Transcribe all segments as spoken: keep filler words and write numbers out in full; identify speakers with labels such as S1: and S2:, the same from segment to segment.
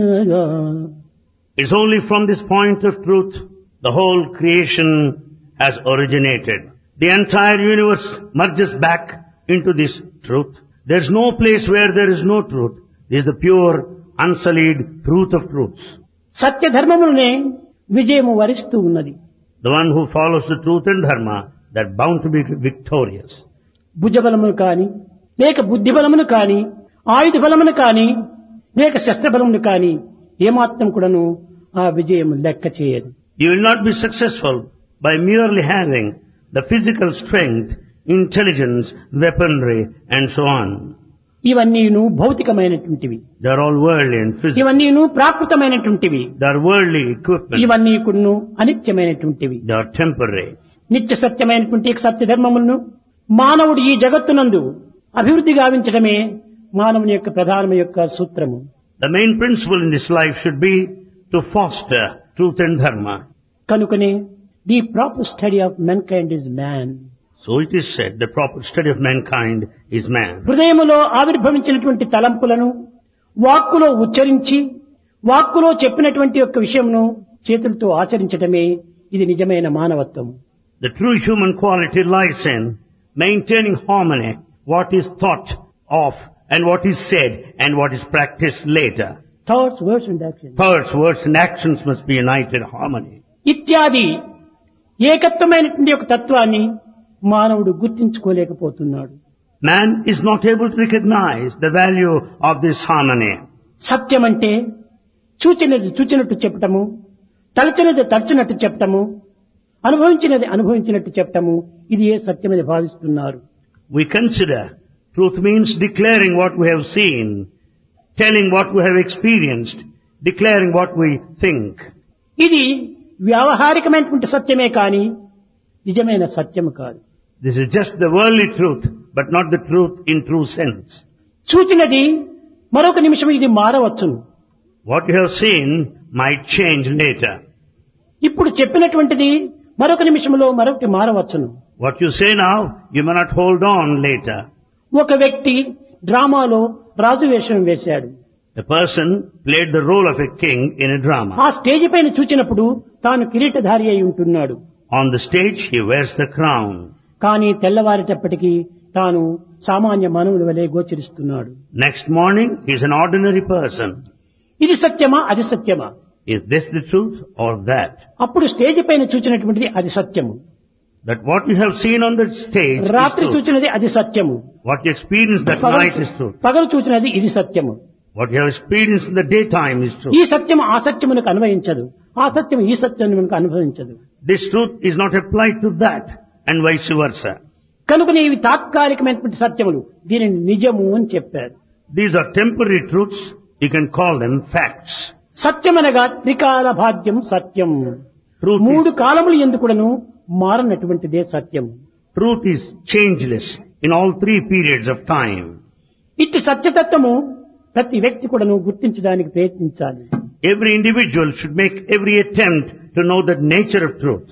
S1: It's only from this point of truth the whole creation has originated. The entire universe merges back into this truth. There's no place where there is no truth. There is the pure, unsullied truth of truths.
S2: సత్య ధర్మములనే విజయము వరిస్తూ ఉన్నది.
S1: The one who follows the truth and dharma, they're bound to be victorious.
S2: భుజబలమును కాని లేక బుద్ధి బలమును కాని ఆయుధ బలమును కాని లేక శస్త్ర బలమును కాని ఏమాత్రం కూడాను ఆ విజయం లెక్క చేయదు.
S1: You will not be successful by merely having the physical strength, intelligence, weaponry and so on.
S2: ఇవన్నీను భౌతికమైనటువంటివి.
S1: They are all worldly and physical.
S2: ఇవన్నీను ప్రాకృతమైనటువంటివి.
S1: They are worldly equipment.
S2: ఇవన్నీ కూడాను అనిత్యమైనటువంటివి.
S1: They are temporary.
S2: నిత్య సత్యమైనటువంటి సత్య ధర్మములను మానవుడు ఈ జగత్తునందు అభివృద్ధి గావించడమే మానవుని యొక్క ప్రధానమైన యొక్క సూత్రము.
S1: The main principle in this life should be to foster truth and dharma.
S2: కనుకనే the proper study of మెన్కైండ్ is man.
S1: So it is said the proper study of mankind is man.
S2: హృదయములో ఆవిర్భవించినటువంటి తలంపులను వాక్కులో ఉచ్చరించి వాక్కులో చెప్పినటువంటి యొక్క విషయమును చేతులతో ఆచరించడమే ఇది నిజమైన మానవత్వం.
S1: The true human quality lies in maintaining harmony, what is thought of and what is said and what is practiced later.
S2: Thoughts, words and actions.
S1: Thoughts, words and actions must be united in harmony.
S2: ఇత్యాది ఏకత్వమైనటువంటి యొక్క తత్వాన్ని మానవుడు గుర్తించుకోలేకపోతున్నాడు.
S1: Man is not able to recognize the value of this harmony.
S2: సత్యం అంటే చూచినది చూచినట్టు చెప్పటము, తలచినది తలచినట్టు చెప్పటము, అనుభవించినది అనుభవించినట్టు చెప్పటము, ఇది ఏ సత్యమని భావిస్తున్నారు.
S1: We consider truth means declaring what we have seen, telling what we have experienced, declaring what we think.
S2: ఇది వ్యావహారికమైనటువంటి సత్యమే కాని నిజమైన సత్యము కాదు.
S1: This is just the worldly truth, but not the truth in true sense.
S2: చూచినది మరొక నిమిషం ఇది మారవచ్చును.
S1: What you have seen might change later.
S2: ఇప్పుడు చెప్పినటువంటిది మరొక నిమిషంలో మరొకటి మారవచ్చును.
S1: What you say now, you may not hold on later.
S2: ఒక వ్యక్తి డ్రామాలో రాజు వేషం వేశాడు.
S1: The person played the role of a king in a drama.
S2: ఆ స్టేజ్ పైన చూచినప్పుడు తాను కిరీటధారి అయి ఉంటున్నాడు.
S1: On the stage, he wears the crown.
S2: కానీ తెల్లవారేటప్పటికీ తాను సామాన్య మానవుడి వలె గోచరిస్తున్నాడు.
S1: Next morning, he is an ordinary person.
S2: ఇది సత్యమా అది సత్యమా?
S1: Is this the truth or that?
S2: అప్పుడు స్టేజ్ పైన చూచినటువంటిది అది సత్యము.
S1: That what you have seen on the stage
S2: రాత్రి
S1: is truth.
S2: చూచినది అది సత్యము.
S1: What you experienced that night is truth.
S2: పగలు చూచినది ఇది సత్యము.
S1: What you have experienced in the daytime is truth.
S2: ఈ సత్యము ఆ సత్యమునకు అన్వయించదు, ఆ సత్యం ఈ సత్యమునకు అనుభవించదు.
S1: This truth is not applied to that and vice versa.
S2: కనుక ఇవి తాత్కాలికమైనటువంటి సత్యములు, దీనిని నిజము అని చెప్పారు.
S1: These are temporary truths. You can call them facts.
S2: సత్యమనగా త్రికాల భాగ్యం సత్యం.
S1: Truth
S2: మూడు
S1: is,
S2: కాలములు ఎందుకుడను మారనటువంటిదే సత్యం.
S1: truth is changeless in all three periods of time.
S2: ఇట్టి సత్యతత్వము ప్రతి వ్యక్తి కూడాను గుర్తించడానికి ప్రయత్నించాలి.
S1: Every individual should make every attempt to know the nature of truth.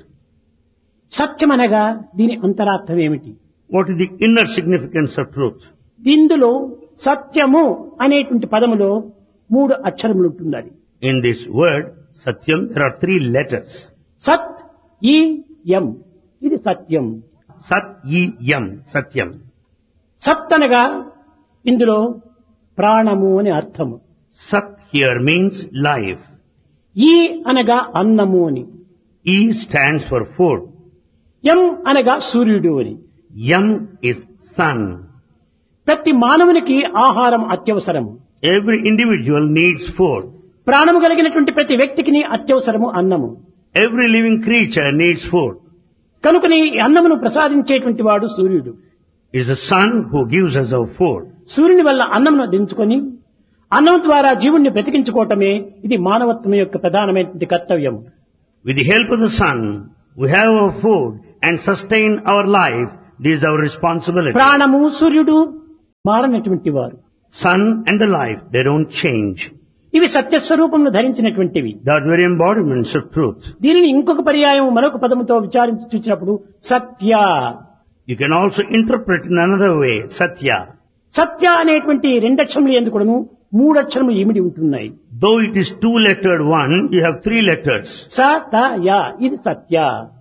S2: సత్యమనగా దీని అంతరార్థం ఏమిటి?
S1: What is the inner significance of truth?
S2: ఇందులో సత్యము అనేటువంటి పదములో మూడు అక్షరములు ఉంటున్నది.
S1: In this word, Satyam, there are three letters.
S2: సత్ ఈ యం, ఇది సత్యం.
S1: Sat, Yi, Yam, Satyam.
S2: సత్ అనగా ఇందులో ప్రాణము అని అర్థము.
S1: Sat here means life.
S2: ఈ అనగా అన్నము అని.
S1: E stands for food.
S2: యం అనగా సూర్యుడు అని.
S1: Yam is sun.
S2: ప్రతి మానవునికి ఆహారం అత్యవసరము.
S1: Every individual needs food.
S2: ప్రాణము కలిగినటువంటి ప్రతి వ్యక్తికి అత్యవసరము అన్నము.
S1: Every living creature needs food.
S2: కనుకని ఈ అన్నమును ప్రసాదించేటువంటి వాడు సూర్యుడు.
S1: It is the sun who gives us our food.
S2: సూర్యుని వల్ల అన్నమును దించుకొని అన్నం ద్వారా జీవుణ్ణి బ్రతికించుకోవటమే ఇది మానవత్వం యొక్క ప్రధానమైనటువంటి కర్తవ్యం.
S1: With the help of the sun, we have our food and sustain our life. This is our responsibility.
S2: ప్రాణము సూర్యుడు మారనటువంటి వారు.
S1: Sun and the life, they don't change.
S2: ఇవి సత్యస్వరూపంలో ధరించినటువంటివి.
S1: They are very embodiments of truth.
S2: దీనిని ఇంకొక పర్యాయం మరొక పదముతో విచారించి చూసినప్పుడు సత్య.
S1: You can also interpret in another way, Satya.
S2: సత్య అనేటువంటి రెండక్షరములు ఎందుకును మూడక్షరములు ఇమిడి ఉంటున్నాయి.
S1: Though it is two-lettered one, you have three letters.
S2: స త య ఇది సత్య.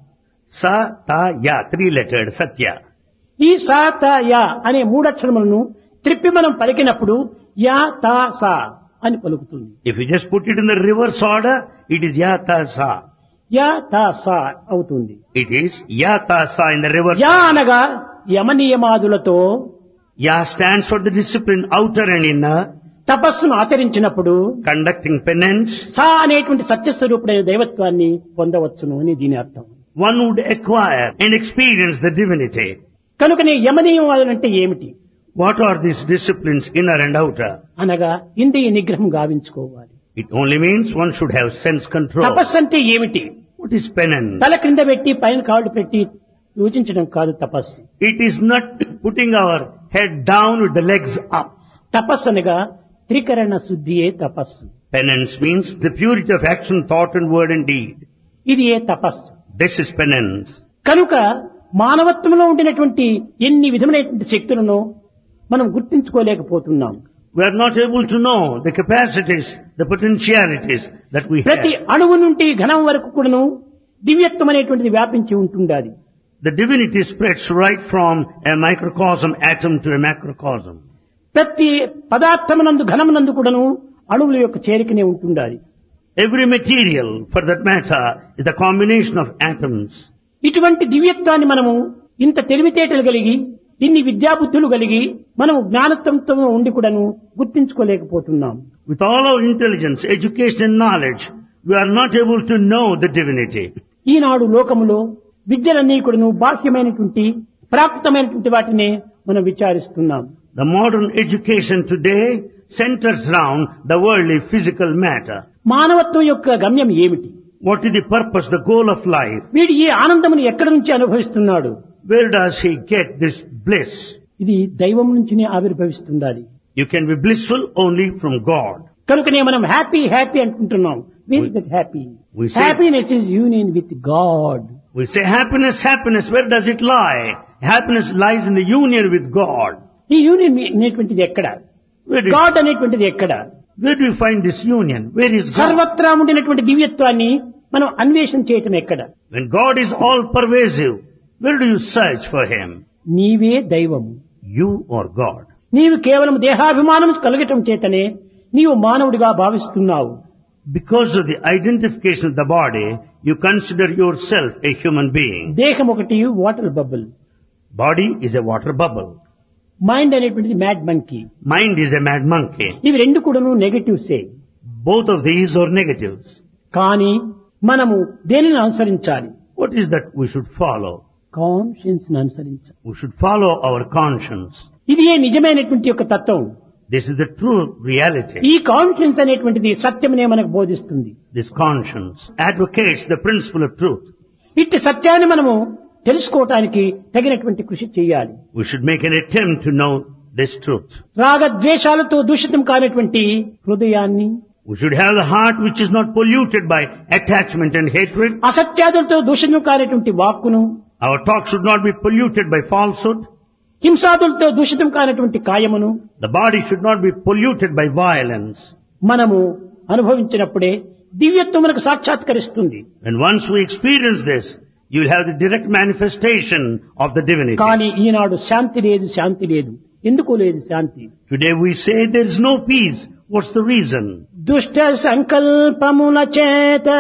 S1: Sa, ta, ya, three-lettered, satya.
S2: ఈ స త య అనే మూడక్షరములను త్రిప్పి మనం పలికినప్పుడు యా తా సా అని పలుకుతుంది.
S1: If you just put it in the reverse order, it is ya, ta, sa.
S2: Yeah తా సా అవుతుంది.
S1: It is ya, ta, sa in the reverse
S2: yeah
S1: order.
S2: అనగా యమనియమాదులతో
S1: Ya stands for the discipline, outer and inner,
S2: తపస్సును ఆచరించినప్పుడు
S1: conducting penance.
S2: సా అనేటువంటి సత్యస్వరూపుడైన దైవత్వాన్ని పొందవచ్చును అని దీని అర్థం.
S1: One would acquire and experience the divinity.
S2: కనుకనే యమనియమాదులు అంటే ఏమిటి
S1: What are these disciplines, inner and outer?
S2: అనగా ఇంద్రియ నిగ్రహం గావించుకోవాలి.
S1: It only means one should have sense control.
S2: తపస్సు అంటే ఏమిటి?
S1: What is penance?
S2: తల క్రింద పెట్టి పైన కాళ్ళు పెట్టి యోచించడం కాదు తపస్సు.
S1: It is not putting our head down with the legs up.
S2: తపస్సు అనగా త్రికరణ శుద్ధియే తపస్సు.
S1: Penance means the purity of action, thought and word and deed.
S2: ఇది ఏ తపస్సు.
S1: This is penance.
S2: కనుక మానవత్వంలో ఉండినటువంటి ఎన్ని విధమైనటువంటి శక్తులను మనం గుర్తించుకోలేకపోతున్నాం.
S1: We are not able to know the capacities, the potentialities that we
S2: ప్రతి
S1: have.
S2: అణువు నుండి ఘనం వరకు కూడాను దివ్యత్వం అనేటువంటిది వ్యాపించి ఉంటుండాలి.
S1: The divinity spreads right from a microcosm atom to a macrocosm.
S2: ప్రతి పదార్థమునందు ఘనమునందు కూడాను అణువుల యొక్క చేరికనే ఉంటుండాలి.
S1: Every material, for that matter, is a combination of atoms.
S2: ఇటువంటి దివ్యత్వాన్ని మనము ఇంత తెలివితేటలు కలిగి ఇన్ని విద్యాబుద్ధులు కలిగి మనము జ్ఞానత్వంతో ఉండి కూడాను గుర్తించుకోలేకపోతున్నాం.
S1: With all our intelligence, education and knowledge, we are not able to know the divinity.
S2: ఈనాడు లోకములో విద్యలన్నీ కూడాను బాహ్యమైనటువంటి ప్రాకృతమైనటువంటి వాటినే మనం విచారిస్తున్నాం.
S1: The modern education today centers around the worldly physical matter.
S2: మానవత్వం యొక్క గమ్యం ఏమిటి?
S1: What is the purpose, the goal of life?
S2: వీడు ఈ ఆనందమును ఎక్కడి నుంచి అనుభవిస్తున్నాడు?
S1: Where does he get this bliss?
S2: ఇది దైవం నుంచినే ఆవిర్భవిస్తుండాలి.
S1: You can be blissful only from God.
S2: కనుకనే మనం హ్యాపీ హ్యాపీ అనుకుంటున్నాం. Where is that happy?
S1: We say-
S2: happiness is union with God.
S1: We say happiness, happiness, where does it lie? Happiness lies in the union with God.
S2: ఈ union అనేటువంటిది ఎక్కడ?
S1: Where do,
S2: God అనేటువంటిది ఎక్కడ?
S1: where do you find this union? Where is God?
S2: సర్వత్రా ఉండినటువంటి దివ్యత్వాన్ని మనం అన్వేషణ చేయటం ఎక్కడ?
S1: When God is all pervasive, where do you search for Him?
S2: నీవే దైవము.
S1: You or God?
S2: నీవు కేవలం దేహాభిమానం కలగటం చేతనే నీవు మానవుడిగా భావిస్తున్నావు.
S1: Because of the identification of the body, you consider yourself a human being.
S2: దేహం ఒకటి water bubble,
S1: Body is a water bubble.
S2: Mind అనేటువంటిది mad monkey.
S1: Mind is a mad monkey.
S2: ఇవి రెండు కూడాను నెగటివ్సే.
S1: Both of these are negatives.
S2: కానీ మనము దేనిని అనుసరించాలి?
S1: What is that we should follow?
S2: Conscience అనుసరించాలి.
S1: We should follow our conscience.
S2: ఇది ఏ నిజమైనటువంటి యొక్క తత్వం.
S1: This is the true reality.
S2: ఈ కాన్షియన్స్ అనేటువంటిది సత్యమనే మనకు బోధిస్తుంది.
S1: This conscience advocates the principle of truth.
S2: ఇట్టి సత్యాన్ని మనము తెలుసుకోవటానికి తగినటువంటి కృషి చేయాలి.
S1: We should make an attempt to know this truth.
S2: రాగద్వేషాలతో దూషితం కానటువంటి హృదయాన్ని,
S1: We should have the heart which is not polluted by attachment and hatred.
S2: అసత్యాదులతో దూషితం కానటువంటి వాక్కును,
S1: Our talk should not be polluted by falsehood.
S2: హింసాదులతో దూషితం కానటువంటి కాయమును
S1: The body should not be polluted by violence.
S2: మనము అనుభవించినప్పుడే దివ్యత్వం మనకు సాక్షాత్కరిస్తుంది.
S1: And once we experience this, you will have the direct manifestation of the divinity.
S2: కానీ ఈనాడు శాంతి లేదు, శాంతి లేదు. ఎందుకు లేదు శాంతి?
S1: Today we say there is no peace. What's the reason?
S2: దుష్ట సంకల్పముల చేత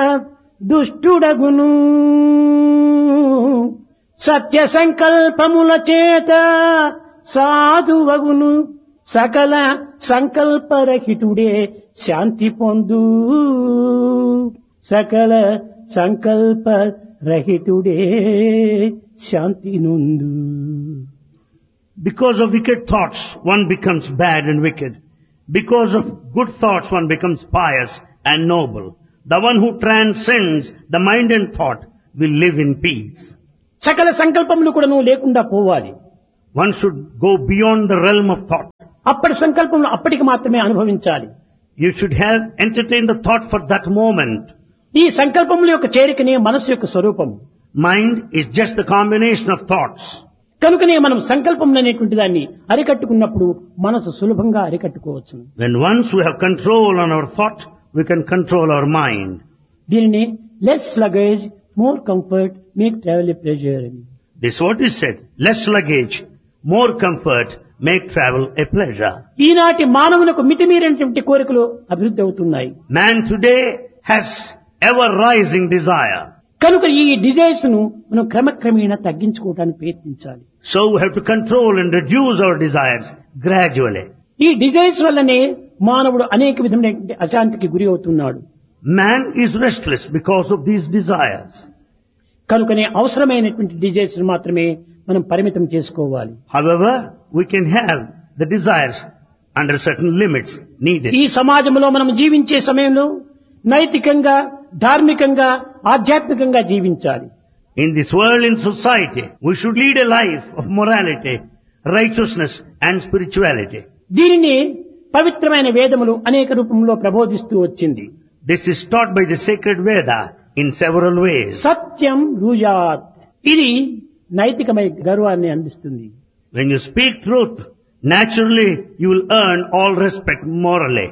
S2: దుష్టుడగును, సత్య సంకల్పముల చేత సాధువగును, సకల సంకల్పరహితుడే శాంతి పొందు, సకల సంకల్పరహితుడే శాంతి నొందు.
S1: Because of wicked thoughts, one becomes bad and wicked. Because of good thoughts, one becomes pious and noble. The one who transcends the mind and thought will live in peace.
S2: సకల సంకల్పములు కూడా నువ్వు లేకుండా పోవాలి.
S1: One should go beyond the realm of thought.
S2: అప్పటి సంకల్పములు అప్పటికి మాత్రమే అనుభవించాలి.
S1: You should have entertained the thought for that moment.
S2: ఈ సంకల్పముల యొక్క చేరికనే మనసు యొక్క స్వరూపం.
S1: Mind is just the combination of thoughts.
S2: కనుకనే మనం సంకల్పం అనేటువంటి దాన్ని అరికట్టుకున్నప్పుడు మనసు సులభంగా అరికట్టుకోవచ్చు.
S1: When once we have control on our thought, we can control our mind.
S2: దీనిని less luggage more comfort make travel a pleasure అని.
S1: This is what is said. Less luggage, more comfort, make travel a pleasure.
S2: ఈనాటి మానవులకు మితిమీరినటువంటి కోరికలు అభివృద్ధి అవుతున్నాయి.
S1: Man today has ever rising desire.
S2: కనుక ఈ desires ను మనం క్రమక్రమేణా తగ్గించుకోవడానికి ప్రయత్నించాలి.
S1: So we have to control and reduce our desires gradually.
S2: ఈ డిజైర్స్ వల్లనే మానవుడు అనేక విధమైనటువంటి అశాంతికి గురి అవుతున్నాడు.
S1: Man is restless because of these desires.
S2: కనుకనే అవసరమైనటువంటి డిజైర్స్ మాత్రమే మనం పరిమితం చేసుకోవాలి.
S1: However, we can have the desires under certain limits needed.
S2: ఈ సమాజంలో మనం జీవించే సమయంలో నైతికంగా, ధార్మికంగా, ఆధ్యాత్మికంగా జీవించాలి.
S1: In this world, in society, we should lead a life of morality, righteousness and spirituality.
S2: దీనిని పవిత్రమైన వేదములు అనేక రూపంలో ప్రబోధిస్తూ వచ్చింది.
S1: This is taught by the sacred Veda in several ways.
S2: సత్యం రూయాత్, ఇది నైతికమైన గౌరవాన్ని అందిస్తుంది.
S1: When you speak truth, naturally you will earn all respect morally.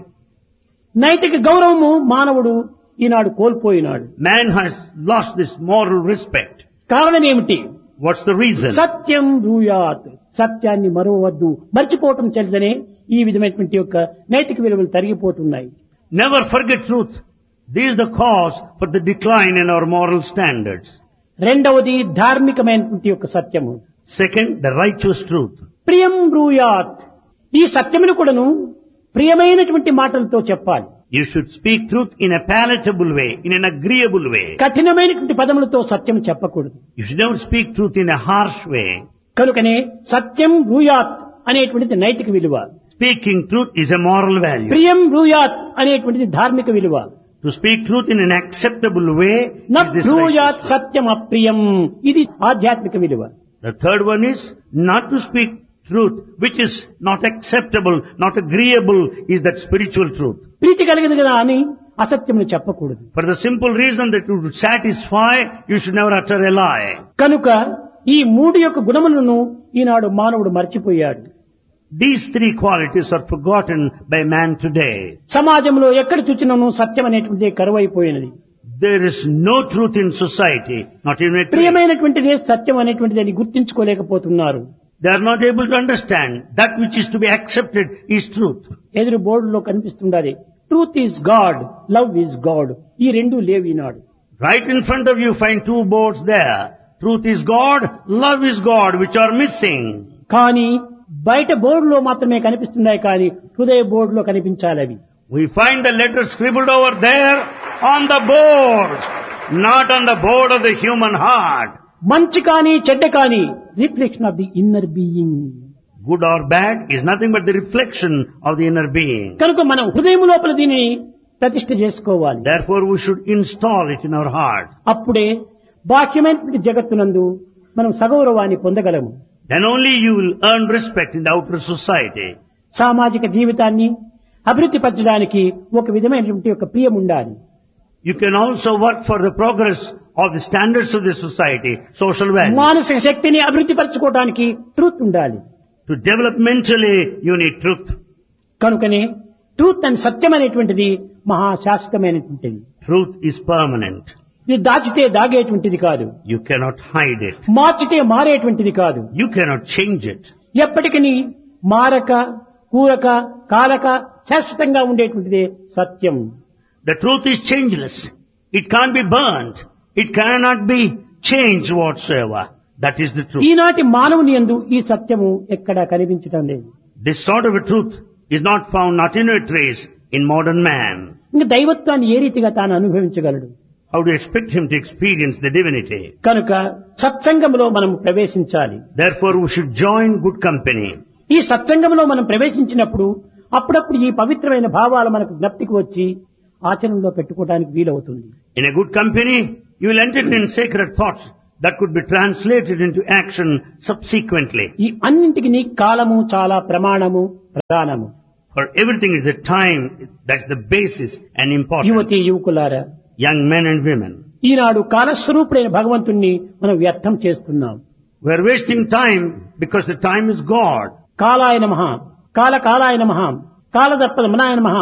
S2: నైతిక గౌరవము మానవుడు ఈనాడు కోల్పోయినాడు.
S1: Man has lost this moral respect.
S2: కారణం ఏమిటి?
S1: What's the reason?
S2: సత్యం రూయాత్, సత్యాన్ని మరవవద్దు, మర్చిపోవటం చేతనే ఈ విధమైనటువంటి యొక్క నైతిక విలువలు తరిగిపోతున్నాయి.
S1: Never forget truth. This is the cause for the decline in our moral standards.
S2: రెండవది ధార్మికమైనటువంటి యొక్క సత్యము.
S1: Second, the righteous truth.
S2: ప్రియం బ్రూయాత్, ఈ సత్యమును కూడాను ప్రియమైనటువంటి మాటలతో చెప్పాలి.
S1: You should speak truth in a palatable way, in an agreeable way.
S2: కఠినమైనటువంటి పదములతో సత్యం చెప్పకూడదు.
S1: You should never speak truth in a harsh way.
S2: కనుకనే సత్యం బ్రూయాత్ అనేటువంటిది నైతిక విలువ.
S1: Speaking truth is a moral value.
S2: ప్రియం బ్రూయాత్ అనేటువంటిది ధార్మిక విలువ.
S1: To speak truth in an acceptable way
S2: న
S1: is this
S2: బ్రూయాత్
S1: righteous.
S2: సత్యం అప్రియం, ఇది ఆధ్యాత్మిక విలువ.
S1: The third one is not to speak truth which is not acceptable, not agreeable, is that spiritual truth.
S2: ప్రీతి కలిగింది కదా అని అసత్యమును చెప్పకూడదు.
S1: For the simple reason that you would satisfy, you should never utter a lie.
S2: కనుక ఈ మూడు యొక్క గుణములను ఈనాడు మానవుడు మర్చిపోయాడు.
S1: These three qualities are forgotten by man today.
S2: సమాజంలో ఎక్కడ చూచినను సత్యం అనేటువంటిది కరువైపోయినది.
S1: There is no truth in society, not even a trace.
S2: ప్రియమైనటువంటిది సత్యం అనేటువంటిది అని గుర్తించుకోలేకపోతున్నారు.
S1: They are not able to understand that which is to be accepted is truth.
S2: ఎదురు బోర్డులో కనిపిస్తుండాలి, truth is God, love is God. ఈ రెండు లేవు ఈనాడు.
S1: Right in front of you find two boards there. Truth is God, love is God, which are missing.
S2: కానీ బయట బోర్డులో మాత్రమే కనిపిస్తున్నాయి, కానీ హృదయ బోర్డులో కనిపించాలి అవి.
S1: We find the letters scribbled over there on the board, not on the board of the human heart.
S2: మంచి కానీ చెడ్డ కానీ reflection of the inner being.
S1: Good or bad is nothing but the reflection of the inner being.
S2: కనుక మనం హృదయం లోపల దీనిని ప్రతిష్ఠ చేసుకోవాలి.
S1: Therefore we should install it in our heart.
S2: అప్పుడే బాహ్యమైనటువంటి జగత్తునందు మనం సగౌరవాన్ని పొందగలము.
S1: Then only you will earn respect in the outer society.
S2: సామాజిక జీవితాన్ని అభివృద్ధి పరచడానికి ఒక విధమైనటువంటి ఒక ప్రియం ఉండాలి.
S1: You can also work for the progress of the standards of the society, social values.
S2: మానసిక శక్తిని అభివృద్ధి పరచుకోవడానికి ట్రూత్ ఉండాలి.
S1: To develop mentally, you need truth.
S2: కనుకనే ట్రూత్ అండ్ సత్యం అనేటువంటిది మహాశాశ్వతమైనటువంటిది.
S1: Truth is permanent.
S2: ఇది దాచితే దాగేటువంటిది కాదు,
S1: You cannot hide it.
S2: మార్చితే మారేటువంటిది కాదు.
S1: You cannot change it.
S2: ఎప్పటికీ మారక కూరక కాలక శాశ్వతంగా ఉండేటువంటిదే సత్యం.
S1: The truth is changeless. It can't be burnt. It cannot be changed whatsoever. That is the truth.
S2: ఈనాటి మానవుని యందు ఈ సత్యము ఎక్కడా కనిపించటం లేదు.
S1: This sort of a truth is not found, not in a trace, in modern man.
S2: ఇంకా దైవత్వాన్ని ఏ రీతిగా తాను అనుభవించగలడు?
S1: How do you expect him to experience the divinity?
S2: కనుక సత్సంగంలో మనం ప్రవేశించాలి.
S1: Therefore we should join good company.
S2: ఈ సత్సంగంలో మనం ప్రవేశించినప్పుడు అప్పుడప్పుడు ఈ పవిత్రమైన భావాలు మనకు జ్ఞప్తికి వచ్చి ఆచరణలో పెట్టుకోవడానికి వీలవుతుంది.
S1: In a good company, you will entertain sacred thoughts that could be translated into action subsequently.
S2: ఈ అన్నింటికి కాలము చాలా ప్రమాణము ప్రధానము.
S1: For everything is the time, that's the basis and important.
S2: యువతి యువకులారా,
S1: Young men and women,
S2: ఈనాడు కాలస్వరూపుడైన భగవంతుణ్ణి మనం వ్యర్థం చేస్తున్నాం.
S1: we are wasting time because the time is God.
S2: కాలాయ నమః, కాల కాలాయ నమః, కాలదర్పణ మనాయ నమః,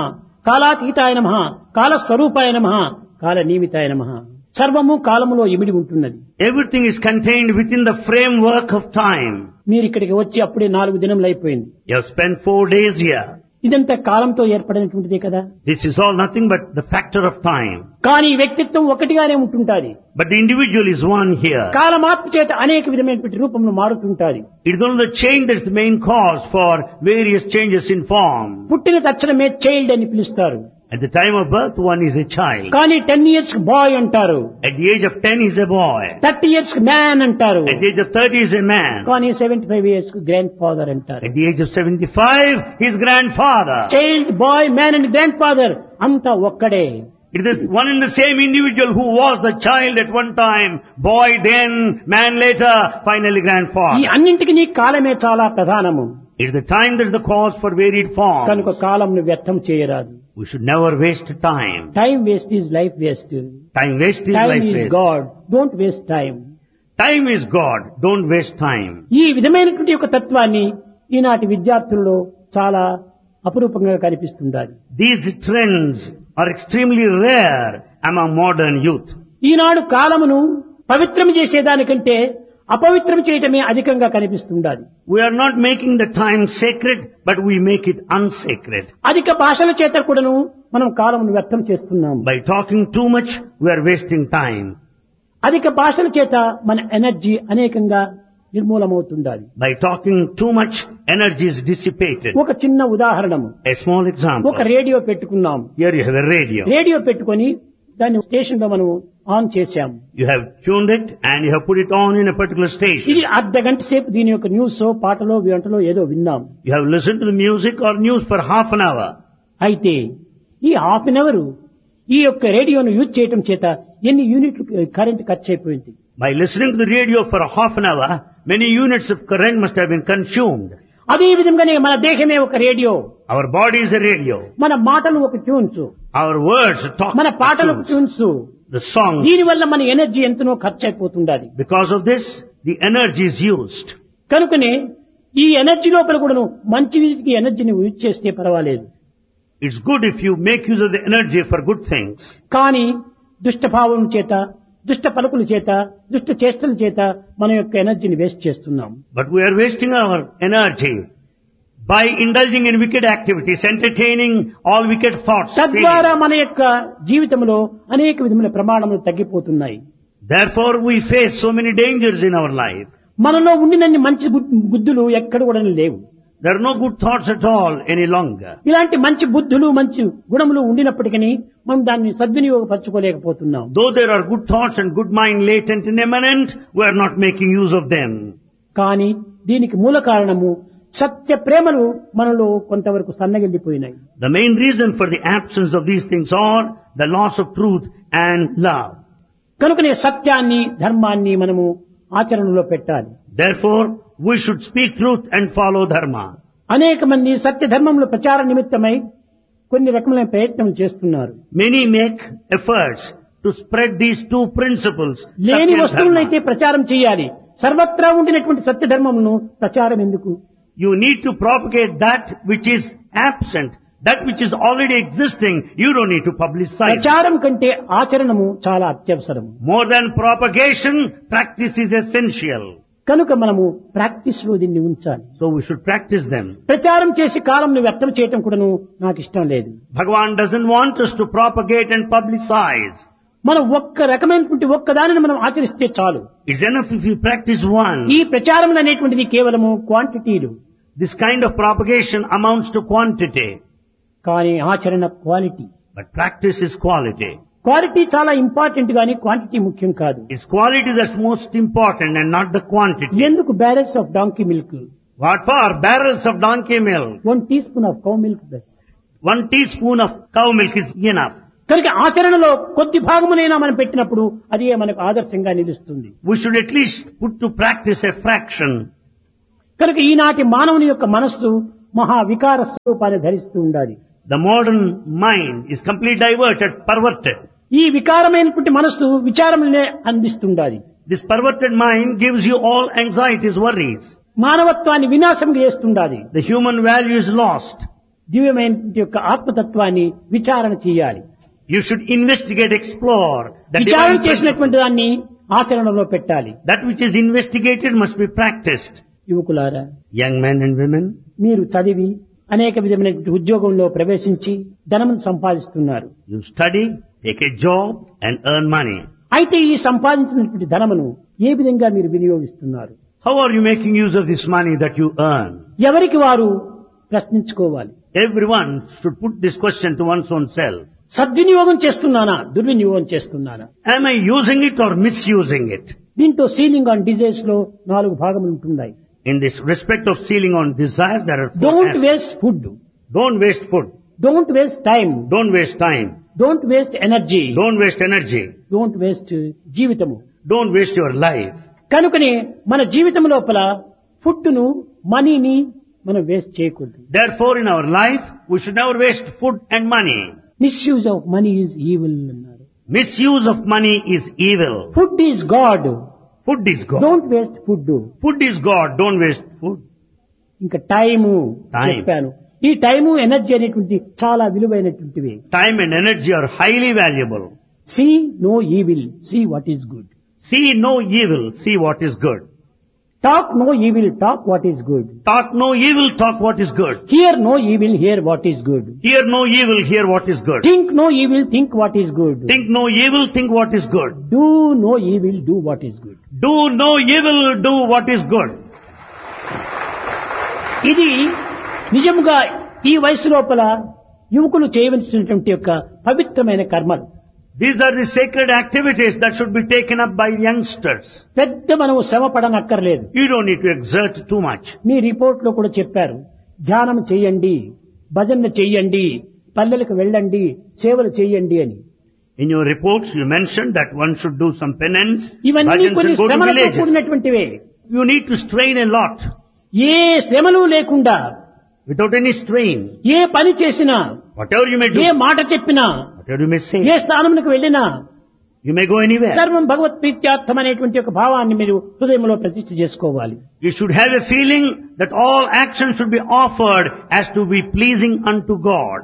S2: కాలాతీతాయ నమః, కాలస్వరూపాయ నమః, కాల నియమితాయ నమః. సర్వము కాలములో ఇమిడి ఉంటున్నది.
S1: Everything is contained within the framework of time.
S2: మీరు ఇక్కడికి వచ్చి అప్పుడే నాలుగు దినములు అయిపోయింది.
S1: You have spent four days here.
S2: ఇదంతా కాలంతో ఏర్పడినటువంటిదే కదా.
S1: This is all nothing but the factor of time.
S2: కానీ ఈ వ్యక్తిత్వం ఒకటిగానే ఉంటుంటాది.
S1: But the individual is one here.
S2: కాలమార్పు చేత అనేక విధమైనటువంటి రూపంలో మారుతుంటాది.
S1: It is only the change that is the main cause for various changes in form.
S2: పుట్టిన తక్షణమే చైల్డ్ అని పిలుస్తారు.
S1: At the time of birth, one is a child.
S2: కానీ ten years boy అంటారు.
S1: At the age of ten, he is a boy.
S2: Thirty years man అంటారు.
S1: At the age of thirty, he is a man.
S2: కానీ seventy five years grand father అంటారు.
S1: At the age of seventy-five, he is grandfather.
S2: Child, bye, man and grand father అంతా ఒక్కడే.
S1: It is one and the same individual who was the child at one time, boy then, man later, finally
S2: ఈ
S1: grandfather.
S2: అన్నింటికి నీ కాలమే చాలా ప్రధానము.
S1: It is the time that is the cause for varied form.
S2: కనుక కాలంను వ్యర్థం చేయరాదు.
S1: We should never waste time.
S2: Time waste is life waste.
S1: Time waste is
S2: time
S1: life
S2: is
S1: waste.
S2: God, don't waste time.
S1: Time is God. Don't waste time.
S2: ఈ విధమైనటువంటి యొక్క తత్వాన్ని ఈనాటి విద్యార్థుల్లో చాలా అపురూపంగా కనిపిస్తుండాలి.
S1: These trends are extremely rare among modern youth.
S2: ఈనాడు కాలమును పవిత్రం చేసేదానికంటే అపవిత్రం చేయటమే అధికంగా కనిపిస్తుండాలి.
S1: We are not making the time sacred, but we make it unsacred.
S2: అధిక భాషల చేత కూడాను మనం కాలమును వ్యర్థం చేస్తున్నాం.
S1: By talking too much, we are wasting time.
S2: అధిక భాషల చేత మన ఎనర్జీ అనేకంగా నిర్మూలమవుతుండాలి.
S1: By talking too much, energy is dissipated.
S2: ఒక చిన్న ఉదాహరణము,
S1: A small example.
S2: ఒక రేడియో పెట్టుకున్నాం.
S1: Here you have a radio.
S2: Radio పెట్టుకొని దాన్ని స్టేషన్ లో మనం ఆన్ చేశాం.
S1: You have tuned it and you have put it on in a particular
S2: ఇది
S1: station.
S2: అర్ధ గంట సేపు దీని యొక్క న్యూస్ పాటలో గంటలో ఏదో విన్నాం.
S1: You have listened to the music or news for half an hour.
S2: అయితే ఈ హాఫ్ అన్ అవర్ ఈ యొక్క రేడియోను యూజ్ చేయటం చేత ఎన్ని యూనిట్లు కరెంట్ ఖర్చు అయిపోయింది.
S1: By listening to the radio for a half an hour, many units of current must have been consumed.
S2: అదే విధంగానే మన దేహమే ఒక radio,
S1: Our body is a radio.
S2: మన మాటలు ఒక ట్యూన్స్,
S1: Our words talk.
S2: మన పాటలకు ట్యూన్స్.
S1: The songs.
S2: దీని వల్ల మన ఎనర్జీ ఎంతనో ఖర్చు అయిపోతుండాలి.
S1: Because of this, the energy is used.
S2: కనుకనే ఈ ఎనర్జీ లోపల కూడాను మంచి వీటికి ఎనర్జీని యూజ్ చేస్తే పర్వాలేదు.
S1: It's good if you make use of the energy for good things.
S2: కానీ దుష్టభావం చేత, దుష్ట పలుకుల చేత, దుష్ట చేష్టల చేత మన యొక్క ఎనర్జీని వేస్ట్ చేస్తున్నాం.
S1: But we are wasting our energy by indulging in wicked activities, entertaining all wicked thoughts.
S2: తద్వారా
S1: feelings.
S2: మన యొక్క జీవితంలో అనేక విధముల ప్రమాణములు తగ్గిపోతున్నాయి.
S1: Therefore, we face so many dangers in our life.
S2: మనలో ఉండినన్ని మంచి బుద్- బుద్ధులు ఎక్కడ కూడా లేవు.
S1: There are no good thoughts at all any longer.
S2: ఇలాంటి మంచి బుద్ధులు, మంచి గుణములు ఉండినప్పటికీ మనం దాన్ని సద్వినియోగపరచుకోలేకపోతున్నాం.
S1: Though there are good thoughts and good mind latent and immanent, we are not making use of them.
S2: కానీ దీనికి మూల కారణము సత్య ప్రేమలు మనలో కొంతవరకు సన్నగిల్లిపోయినాయి.
S1: The main reason for the absence of these things are the loss of truth and love.
S2: కనుకనే సత్యాన్ని, ధర్మాన్ని మనము ఆచరణలో పెట్టాలి.
S1: Therefore, we should speak truth and follow dharma.
S2: అనేక మంది సత్య ధర్మముల ప్రచార నిమిత్తమై కొన్ని రకములైన ప్రయత్నం చేస్తున్నారు.
S1: Many make efforts to spread these two principles.
S2: లేని
S1: Satya and
S2: వస్తువులనైతే
S1: dharma.
S2: ప్రచారం చేయాలి. సర్వత్రా ఉండినటువంటి సత్య ధర్మమును ప్రచారం ఎందుకు?
S1: You need to propagate that which is absent, that which is already existing. You don't need to publicize.
S2: ప్రచారం కంటే ఆచరణము చాలా అత్యవసరం.
S1: More than propagation, practice is essential.
S2: కనుక మనము ప్రాక్టీస్ లో దీన్ని ఉంచాలి.
S1: So we should practice them.
S2: ప్రచారం చేసి కాలంను వ్యర్థం చేయటం కూడాను నాకు ఇష్టం లేదు.
S1: Bhagavan doesn't want us to propagate and publicize.
S2: మనం ఒక్క రకమైనటువంటి ఒక్క దానిని మనం ఆచరిస్తే చాలు.
S1: It's enough if you practice one.
S2: ఈ ప్రచారం అనేటువంటిది కేవలము క్వాంటిటీలు.
S1: This kind of propagation amounts to quantity,
S2: కానీ ఆచరణ quality.
S1: but practice is quality.
S2: Quality చాలా ఇంపార్టెంట్ గానీ క్వాంటిటీ ముఖ్యం కాదు.
S1: It's quality that's most important and not the quantity.
S2: ఎందుకు barrels of donkey milk,
S1: What for? Barrels of donkey milk.
S2: One tea spoon of cow milk plus.
S1: One teaspoon of cow milk is enough.
S2: కనుక ఆచరణలో కొద్ది భాగమునైనా మనం పెట్టినప్పుడు అదే మనకు ఆదర్శంగా నిలుస్తుంది.
S1: We should at least put to practice a fraction.
S2: కనుక ఈనాటి మానవుని యొక్క మనస్సు మహా వికార స్వరూపాన్ని ధరిస్తూ ఉండాలి.
S1: The modern mind is completely diverted, perverted.
S2: ఈ వికారమైనటువంటి మనస్సు విచారములనే అందిస్తుండాలి.
S1: This perverted mind gives you all anxieties, worries.
S2: మానవత్వాన్ని వినాశం చేస్తుండాలి.
S1: The human value is lost.
S2: దివ్యమైన యొక్క ఆత్మతత్వాన్ని విచారణ చేయాలి.
S1: You should investigate, explore. The
S2: విచారణ
S1: divine principle.
S2: చేసినటువంటి దాన్ని ఆచరణలో పెట్టాలి.
S1: That which is investigated must be practiced.
S2: యువకులారా,
S1: Young men and women,
S2: మీరు చదివి అనేక విధమైనటువంటి ఉద్యోగంలో ప్రవేశించి ధనమును సంపాదిస్తున్నారు.
S1: you study, take a job and earn money.
S2: అయితే ఈ సంపాదించినటువంటి ధనమును ఏ విధంగా మీరు వినియోగిస్తున్నారు?
S1: How are you making use of this money that you earn?
S2: ఎవరికి వారు ప్రశ్నించుకోవాలి.
S1: Everyone should put this question to one's own self.
S2: సద్వినియోగం చేస్తున్నానా, దుర్వినియోగం చేస్తున్నానా?
S1: Am I using it or misusing it?
S2: దీంట్లో సీలింగ్ ఆన్ డిజైర్స్ లో నాలుగు భాగములు ఉంటున్నాయి.
S1: In this respect of sealing on desires, there are four
S2: don't
S1: aspects.
S2: Waste food,
S1: Don't waste food.
S2: Don't waste time,
S1: Don't waste time.
S2: Don't waste energy,
S1: Don't waste energy.
S2: Don't waste జీవితము.
S1: Don't waste your life.
S2: కనుకనే మన జీవితం లోపల food ను, మనీని మనం waste చేయకూడదు.
S1: Therefore, in our life, we should never waste food and money.
S2: Misuse of money is evil అన్నారు.
S1: Misuse of money is evil.
S2: Food is God,
S1: Food is God.
S2: Don't waste food.
S1: Food is God. Don't waste food.
S2: ఇంకా time
S1: Time.
S2: చెప్పాను. ఈ time energy అనేటువంటి చాలా విలువైనటువంటివి.
S1: Time and energy are highly valuable.
S2: See no evil, see what is good.
S1: See no evil. See what is good.
S2: Talk no evil, talk what is good.
S1: Talk no evil. Talk what is good.
S2: Here no evil, here what is good.
S1: Hear no evil. Hear what is good.
S2: Think no evil, think what is good.
S1: Think no evil. Think what is good.
S2: Do no evil, do what is good.
S1: Do no evil. Do what is good.
S2: ఇది నిజముగా ఈ వయసు లోపల యువకులు చేయవలసినటువంటి యొక్క పవిత్రమైన కర్మలు.
S1: These are the sacred activities that should be taken up by youngsters.
S2: పెద్ద మనం శ్రమ పడనక్కర్లేదు.
S1: You don't need to exert too much.
S2: Me report లో కూడా చెప్పారు, ధ్యానం చెయ్యండి, భజన చెయ్యండి, పల్లెలకు వెళ్ళండి, సేవలు చెయ్యండి అని.
S1: In your reports, you mentioned that one should do some penance,
S2: ఇవన్నీ
S1: bhajans
S2: కొన్ని
S1: and go to
S2: శ్రమలతో
S1: villages.
S2: కూడినటువంటివే.
S1: You need to strain a lot.
S2: ఏ శ్రమలు లేకుండా
S1: Without any strain.
S2: ఏ పని చేసినా,
S1: Whatever you may do,
S2: ఏ మాట చెప్పినా,
S1: whatever you may
S2: A
S1: say,
S2: స్థానమునకు వెళ్ళినా
S1: you may go anywhere.
S2: సర్వం భగవత్ ప్రీత్యార్థం అనేటువంటి ఒక భావాన్ని మీరు హృదయంలో ప్రతిష్ఠ చేసుకోవాలి.
S1: You should have a feeling that all actions should be offered as to be pleasing unto God.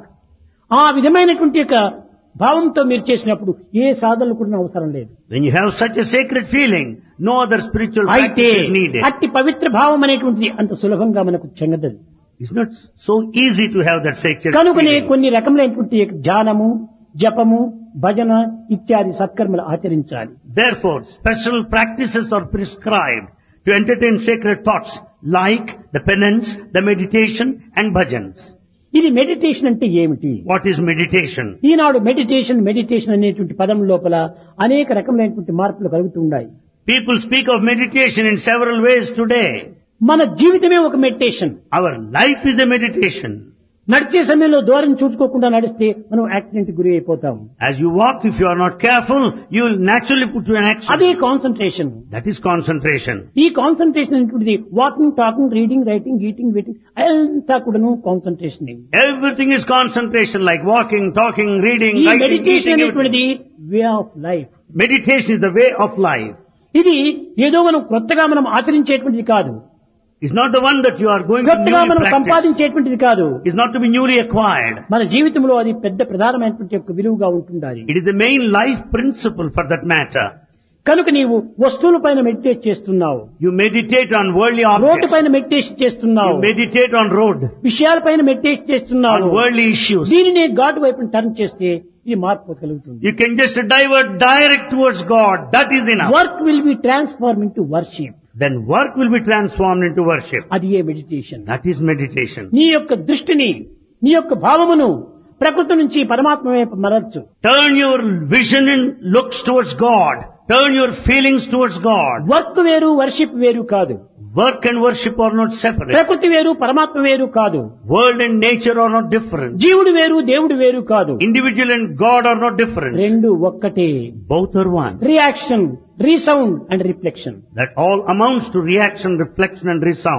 S2: ఆ విధమైనటువంటి యొక్క భావంతో మీరు చేసినప్పుడు ఏ సాధనలు కూడా అవసరం లేదు.
S1: When you have such a sacred feeling, no other spiritual
S2: అయితే
S1: practice is needed.
S2: అట్టి పవిత్ర భావం అనేటువంటిది అంత సులభంగా మనకు చెందదు.
S1: It's not so easy to have that sacred
S2: కనుకనే
S1: feeling.
S2: కొన్ని రకములైనటువంటి ధ్యానము, జపము, భజన ఇత్యాది సత్కర్మలు ఆచరించాలి.
S1: Therefore, special practices are prescribed to entertain sacred thoughts like the penance, the meditation and bhajans.
S2: ఇది మెడిటేషన్ అంటే ఏమిటి?
S1: What is meditation?
S2: Eenadu meditation meditation అనేటువంటి పదం లోపల అనేక రకములైనటువంటి మార్పులు కలుగుతున్నాయి.
S1: People speak of meditation in several ways today.
S2: మన జీవితమే ఒక meditation.
S1: Our life is a meditation.
S2: నడిచే సమయంలో దూరం చూసుకోకుండా నడిస్తే మనం యాక్సిడెంట్ గురి అయిపోతాం.
S1: As you walk, if you are not careful, you will naturally put you in
S2: అదే
S1: accident.
S2: Concentration.
S1: That is concentration.
S2: ఈ కాన్సన్ట్రేషన్ అనేటువంటిది walking, talking, reading, writing, eating, waiting అంతా కూడాను concentration.
S1: Everything is concentration, like walking, talking, reading,
S2: ఈ
S1: writing,
S2: meditation
S1: eating.
S2: అనేటువంటిది
S1: everything.
S2: Way of life.
S1: Meditation is the way of life.
S2: ఇది ఏదో మనం కొత్తగా మనం ఆచరించేటువంటిది కాదు.
S1: It's not the one that you are going to
S2: కొత్తగా
S1: newly
S2: మనం
S1: practice.
S2: సంపాదించేటువంటిది కాదు.
S1: It's not to be newly acquired.
S2: మన జీవితంలో అది పెద్ద ప్రధానమైనటువంటి యొక్క విలువగా ఉంటుండాలి.
S1: It is the main life principle for that matter.
S2: కనుక నీవు వస్తువుల పైన మెడిటేట్ చేస్తున్నావు,
S1: You meditate on worldly
S2: road
S1: objects.
S2: పైన మెడిటేషన్ చేస్తున్నావు,
S1: You meditate on road,
S2: విషయాల పైన మెడిటేట్ చేస్తున్నావు.
S1: on worldly issues.
S2: దీనిని గాడ్ వైపు టర్న్ చేస్తే ఇది మార్పు కలుగుతుంది.
S1: You can just divert direct towards God. That is enough.
S2: Work will be transform into worship.
S1: Then work will be transformed into worship.
S2: అది ఏ మెడిటేషన్.
S1: That is meditation.
S2: నీ యొక్క దృష్టిని, నీ యొక్క భావమును ప్రకృతి నుంచి పరమాత్మ వైపు మరల్చు.
S1: Turn your vision and looks towards God. Turn your feelings towards God.
S2: Work వేరు, వర్షిప్ వేరు కాదు.
S1: Work and worship are not separate.
S2: ప్రకృతి వేరు, పరమాత్మ వేరు కాదు.
S1: World and nature are not different.
S2: జీవుడు వేరు, దేవుడు వేరు కాదు.
S1: Individual and God are not different.
S2: రెండు ఒక్కటే.
S1: Both are one.
S2: Reaction, resound and reflection.
S1: That all amounts to reaction, reflection and resound.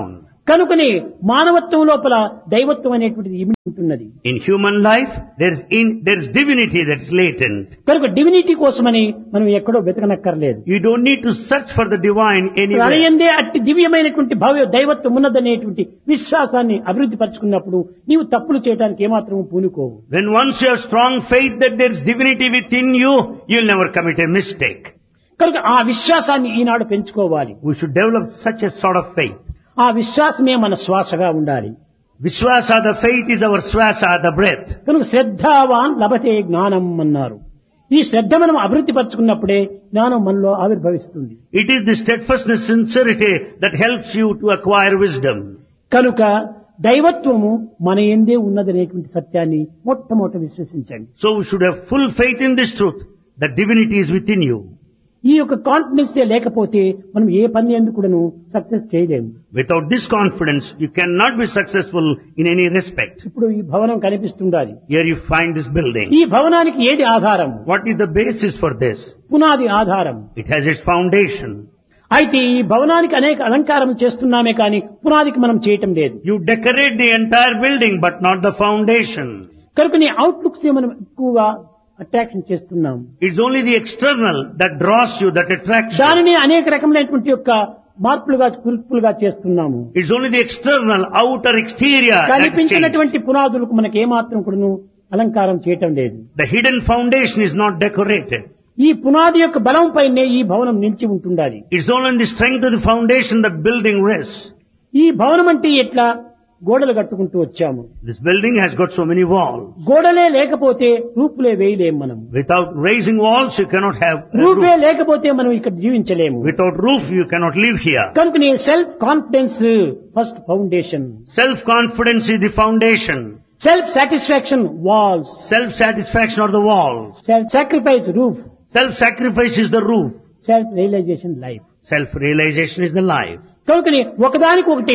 S2: కనుకనే మానవత్వం లోపల దైవత్వం అనేటువంటిది ఇమిడి ఉంటున్నది.
S1: In human life, there is in, there is divinity that is latent.
S2: కనుక డివినిటీ కోసమని మనం ఎక్కడో వెతకనక్కర్లేదు.
S1: You don't need to search for the divine anywhere.
S2: ప్రళయందే అట్టి దివ్యమైనటువంటి భవ్య దైవత్వం ఉన్నదనేటువంటి విశ్వాసాన్ని అభివృద్ధి పరుచుకున్నప్పుడు నీవు తప్పులు చేయడానికి ఏమాత్రం పూనుకోవు.
S1: When once you have strong faith that there is divinity within you, you'll never commit a mistake.
S2: కనుక ఆ విశ్వాసాన్ని ఈనాడు పెంచుకోవాలి.
S1: We should develop such a sort of faith.
S2: ఆ విశ్వాసమే మన శ్వాసగా ఉండాలి.
S1: Vishwasa, the faith is our swasa, the breath.
S2: కనుక శ్రద్ధావాన్ లభతే జ్ఞానం అన్నారు. ఈ శ్రద్ధ మనం అభివృద్ధి పరుచుకున్నప్పుడే జ్ఞానం మనలో ఆవిర్భవిస్తుంది.
S1: It is the steadfastness, sincerity that helps you to acquire wisdom.
S2: కనుక దైవత్వము మన యందే ఉన్నదనేటువంటి సత్యాన్ని మొట్టమొదట విశ్వసించండి.
S1: So we should have full faith in this truth, that divinity is within you.
S2: ఈ యొక్క కాన్ఫిడెన్స్ లేకపోతే మనం ఏ పని ఎందుకు కూడాను సక్సెస్ చేయలేము.
S1: Without this confidence, you cannot be successful in any respect.
S2: ఇప్పుడు ఈ భవనం కనిపిస్తుండాలి.
S1: Here you find this building.
S2: ఈ భవనానికి ఏది ఆధారం?
S1: What is the basis for this?
S2: పునాది ఆధారం.
S1: It has its foundation.
S2: అయితే ఈ భవనానికి అనేక అలంకారం చేస్తున్నామే కానీ పునాదికి మనం చేయటం లేదు.
S1: You decorate the entire building, but not the foundation.
S2: కనుక నీ అవుట్లుక్స్ మనం ఎక్కువగా అట్రాక్షన్ చేస్తున్నాం.
S1: It's only the external that draws you, that attracts you.
S2: దానిని అనేక రకమైనటువంటి యొక్క మార్పులుగా కురుపులుగా చేస్తున్నాము.
S1: It's only the external, outer, exterior that changes.
S2: కనిపించినటువంటి పునాదులకు మనకి ఏమాత్రం కూడాను అలంకారం చేయటం లేదు.
S1: The hidden foundation is not decorated.
S2: ఈ పునాది యొక్క బలం పైనే ఈ భవనం నిలిచి ఉంటుండాలి.
S1: It's only in the strength of the foundation the building rests.
S2: ఈ భవనం అంటే ఎట్లా గోడలు కట్టుకుంటూ వచ్చాము.
S1: This building has got so many walls.
S2: గోడలే లేకపోతే రూపులే వేయలేము మనం.
S1: Without raising walls, you cannot have a
S2: RuPay
S1: roof.
S2: లేకపోతే మనం ఇక్కడ జీవించలేము.
S1: Without roof, you cannot live here.
S2: కనుక నీ self confidence first foundation.
S1: Self-confidence is the foundation.
S2: Self satisfaction walls.
S1: Self-satisfaction are the walls.
S2: Self sacrifice roof.
S1: Self-sacrifice is the roof.
S2: Self realisation life.
S1: Self-realization is the life.
S2: కనుకని ఒకదానికి ఒకటి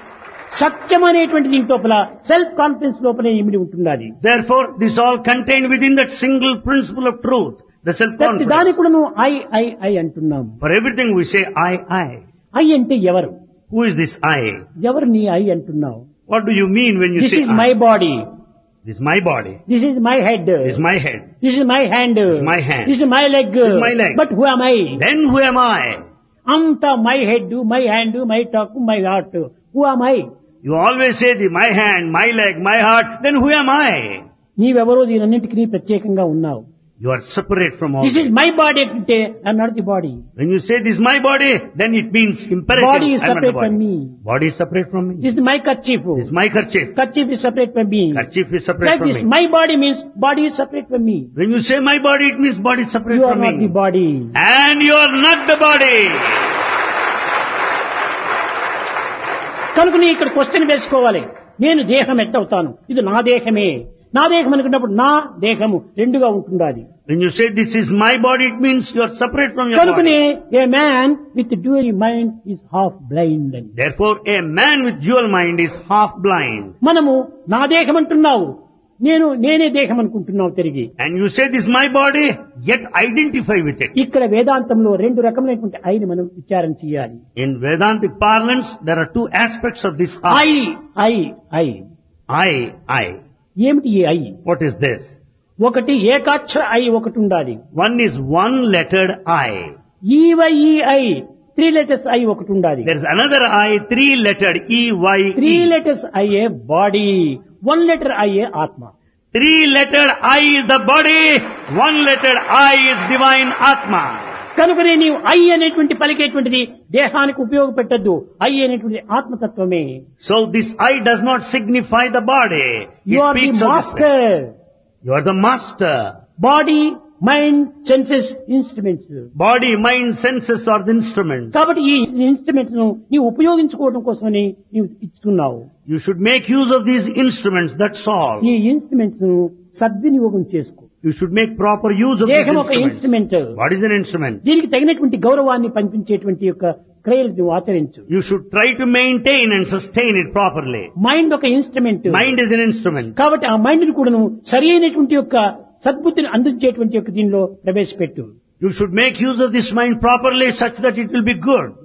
S2: సత్యం అనేటువంటి దీని లోపల self confidence లోపలే ఇమిడి ఉంటున్నది.
S1: Therefore, this all contained within that single principle of truth, the
S2: ప్రతి
S1: self-confidence.
S2: దానికి కూడా నువ్వు ఐ ఐ ఐ అంటున్నాము.
S1: For everything we say I, I.
S2: I అంటే ఎవరు?
S1: Who is this I?
S2: ఎవరు నీ ఐ అంటున్నావు?
S1: What do you mean when you
S2: this
S1: say
S2: is
S1: I?
S2: My body.
S1: This is my body.
S2: This is my head.
S1: This is my head.
S2: This is my hand.
S1: is my hand.
S2: This is my leg.
S1: This is my leg.
S2: But who am I?
S1: Then who am I?
S2: అంత my head, my hand, my talk, my heart. Who am I?
S1: You always say the my hand, my leg, my heart. Then who am I?
S2: నీవెవరో దీనన్నింటికి ప్రత్యేకంగా ఉన్నావు.
S1: You are separate from all
S2: this
S1: this.
S2: Is my body అంటే I'm not the body.
S1: When you say this is my body, then it means imperative.
S2: Body is
S1: I am not the
S2: separate from
S1: body.
S2: me.
S1: Body is separate from me.
S2: This is my kerchief.
S1: This is my kerchief.
S2: Kachif is separate from me.
S1: Kerchief is separate
S2: Like
S1: from
S2: this,
S1: me.
S2: my body means body is separate from me.
S1: When you say my body, it means body is separate
S2: You are
S1: from
S2: not the
S1: me.
S2: body.
S1: And you are not the body.
S2: కనుక నీ ఇక్కడ question వేసుకోవాలి. నేను దేహం ఎట్టవుతాను? ఇది నా దేహమే. నా దేహం అనుకున్నప్పుడు నా దేహము రెండుగా ఉంటుండాలి.
S1: When you say this is my body, it means you are separate from your
S2: కనుకనే
S1: body.
S2: A man with dual mind is half blind అని.
S1: Therefore, a man with dual mind is half blind.
S2: మనము నా దేహం అంటున్నావు, నేను నేనే దేహం అనుకుంటున్నావు తిరిగి.
S1: And you say this is my body, yet identify with it.
S2: ఇక్కడ వేదాంతంలో రెండు రకములైనటువంటి ఐని మనం విచారణ చేయాలి.
S1: In Vedantic parlance, there are two aspects of this
S2: I
S1: I.
S2: I I
S1: I, I.
S2: ఏమిటి ఈ ఐ?
S1: What is this?
S2: ఒకటి ఏకాక్షర ఐ ఒకటి ఉండాలి.
S1: One is one-lettered I.
S2: EY I three letters I ఒకటి ఉండాలి.
S1: There is another I, three-lettered E Y E.
S2: Three letters IA body, one letter IA ఆత్మ.
S1: Three-lettered I is the body, one-lettered I is divine Atma.
S2: కనుకనే నీవు I అనేటువంటి పలికేటువంటిది దేహానికి ఉపయోగపెట్టద్దు. I అనేటువంటి ఆత్మతత్వమే.
S1: So this I does not signify the body. It
S2: you are the
S1: speaks of the
S2: master.
S1: spirit. You are the master.
S2: Body, mind, senses instruments.
S1: Body, mind, senses are the instruments.
S2: కాబట్టి ఈ instruments ను నీవు ఉపయోగించుకోవడం కోసమని నీవు ఇస్తున్నావు.
S1: You should make use of these instruments, that's all.
S2: ఈ instruments ను సద్వినియోగం చేసుకో.
S1: You should make proper use of these
S2: దేహం ఒక
S1: instruments.
S2: Instrument.
S1: What is an instrument?
S2: దీనికి తగినటువంటి గౌరవాన్ని పంపించేటువంటి యొక్క క్రియలు నువ్వు ఆచరించు.
S1: You should try to maintain and sustain it properly.
S2: Mind ఒక instrument.
S1: Mind is an instrument.
S2: కాబట్టి ఆ మైండ్ ని కూడా నువ్వు సరి అయినటువంటి యొక్క సద్బుద్ధిని అందించేటువంటి యొక్క దీనిలో ప్రవేశపెట్టు.
S1: You should make use of this mind properly such that it will be good.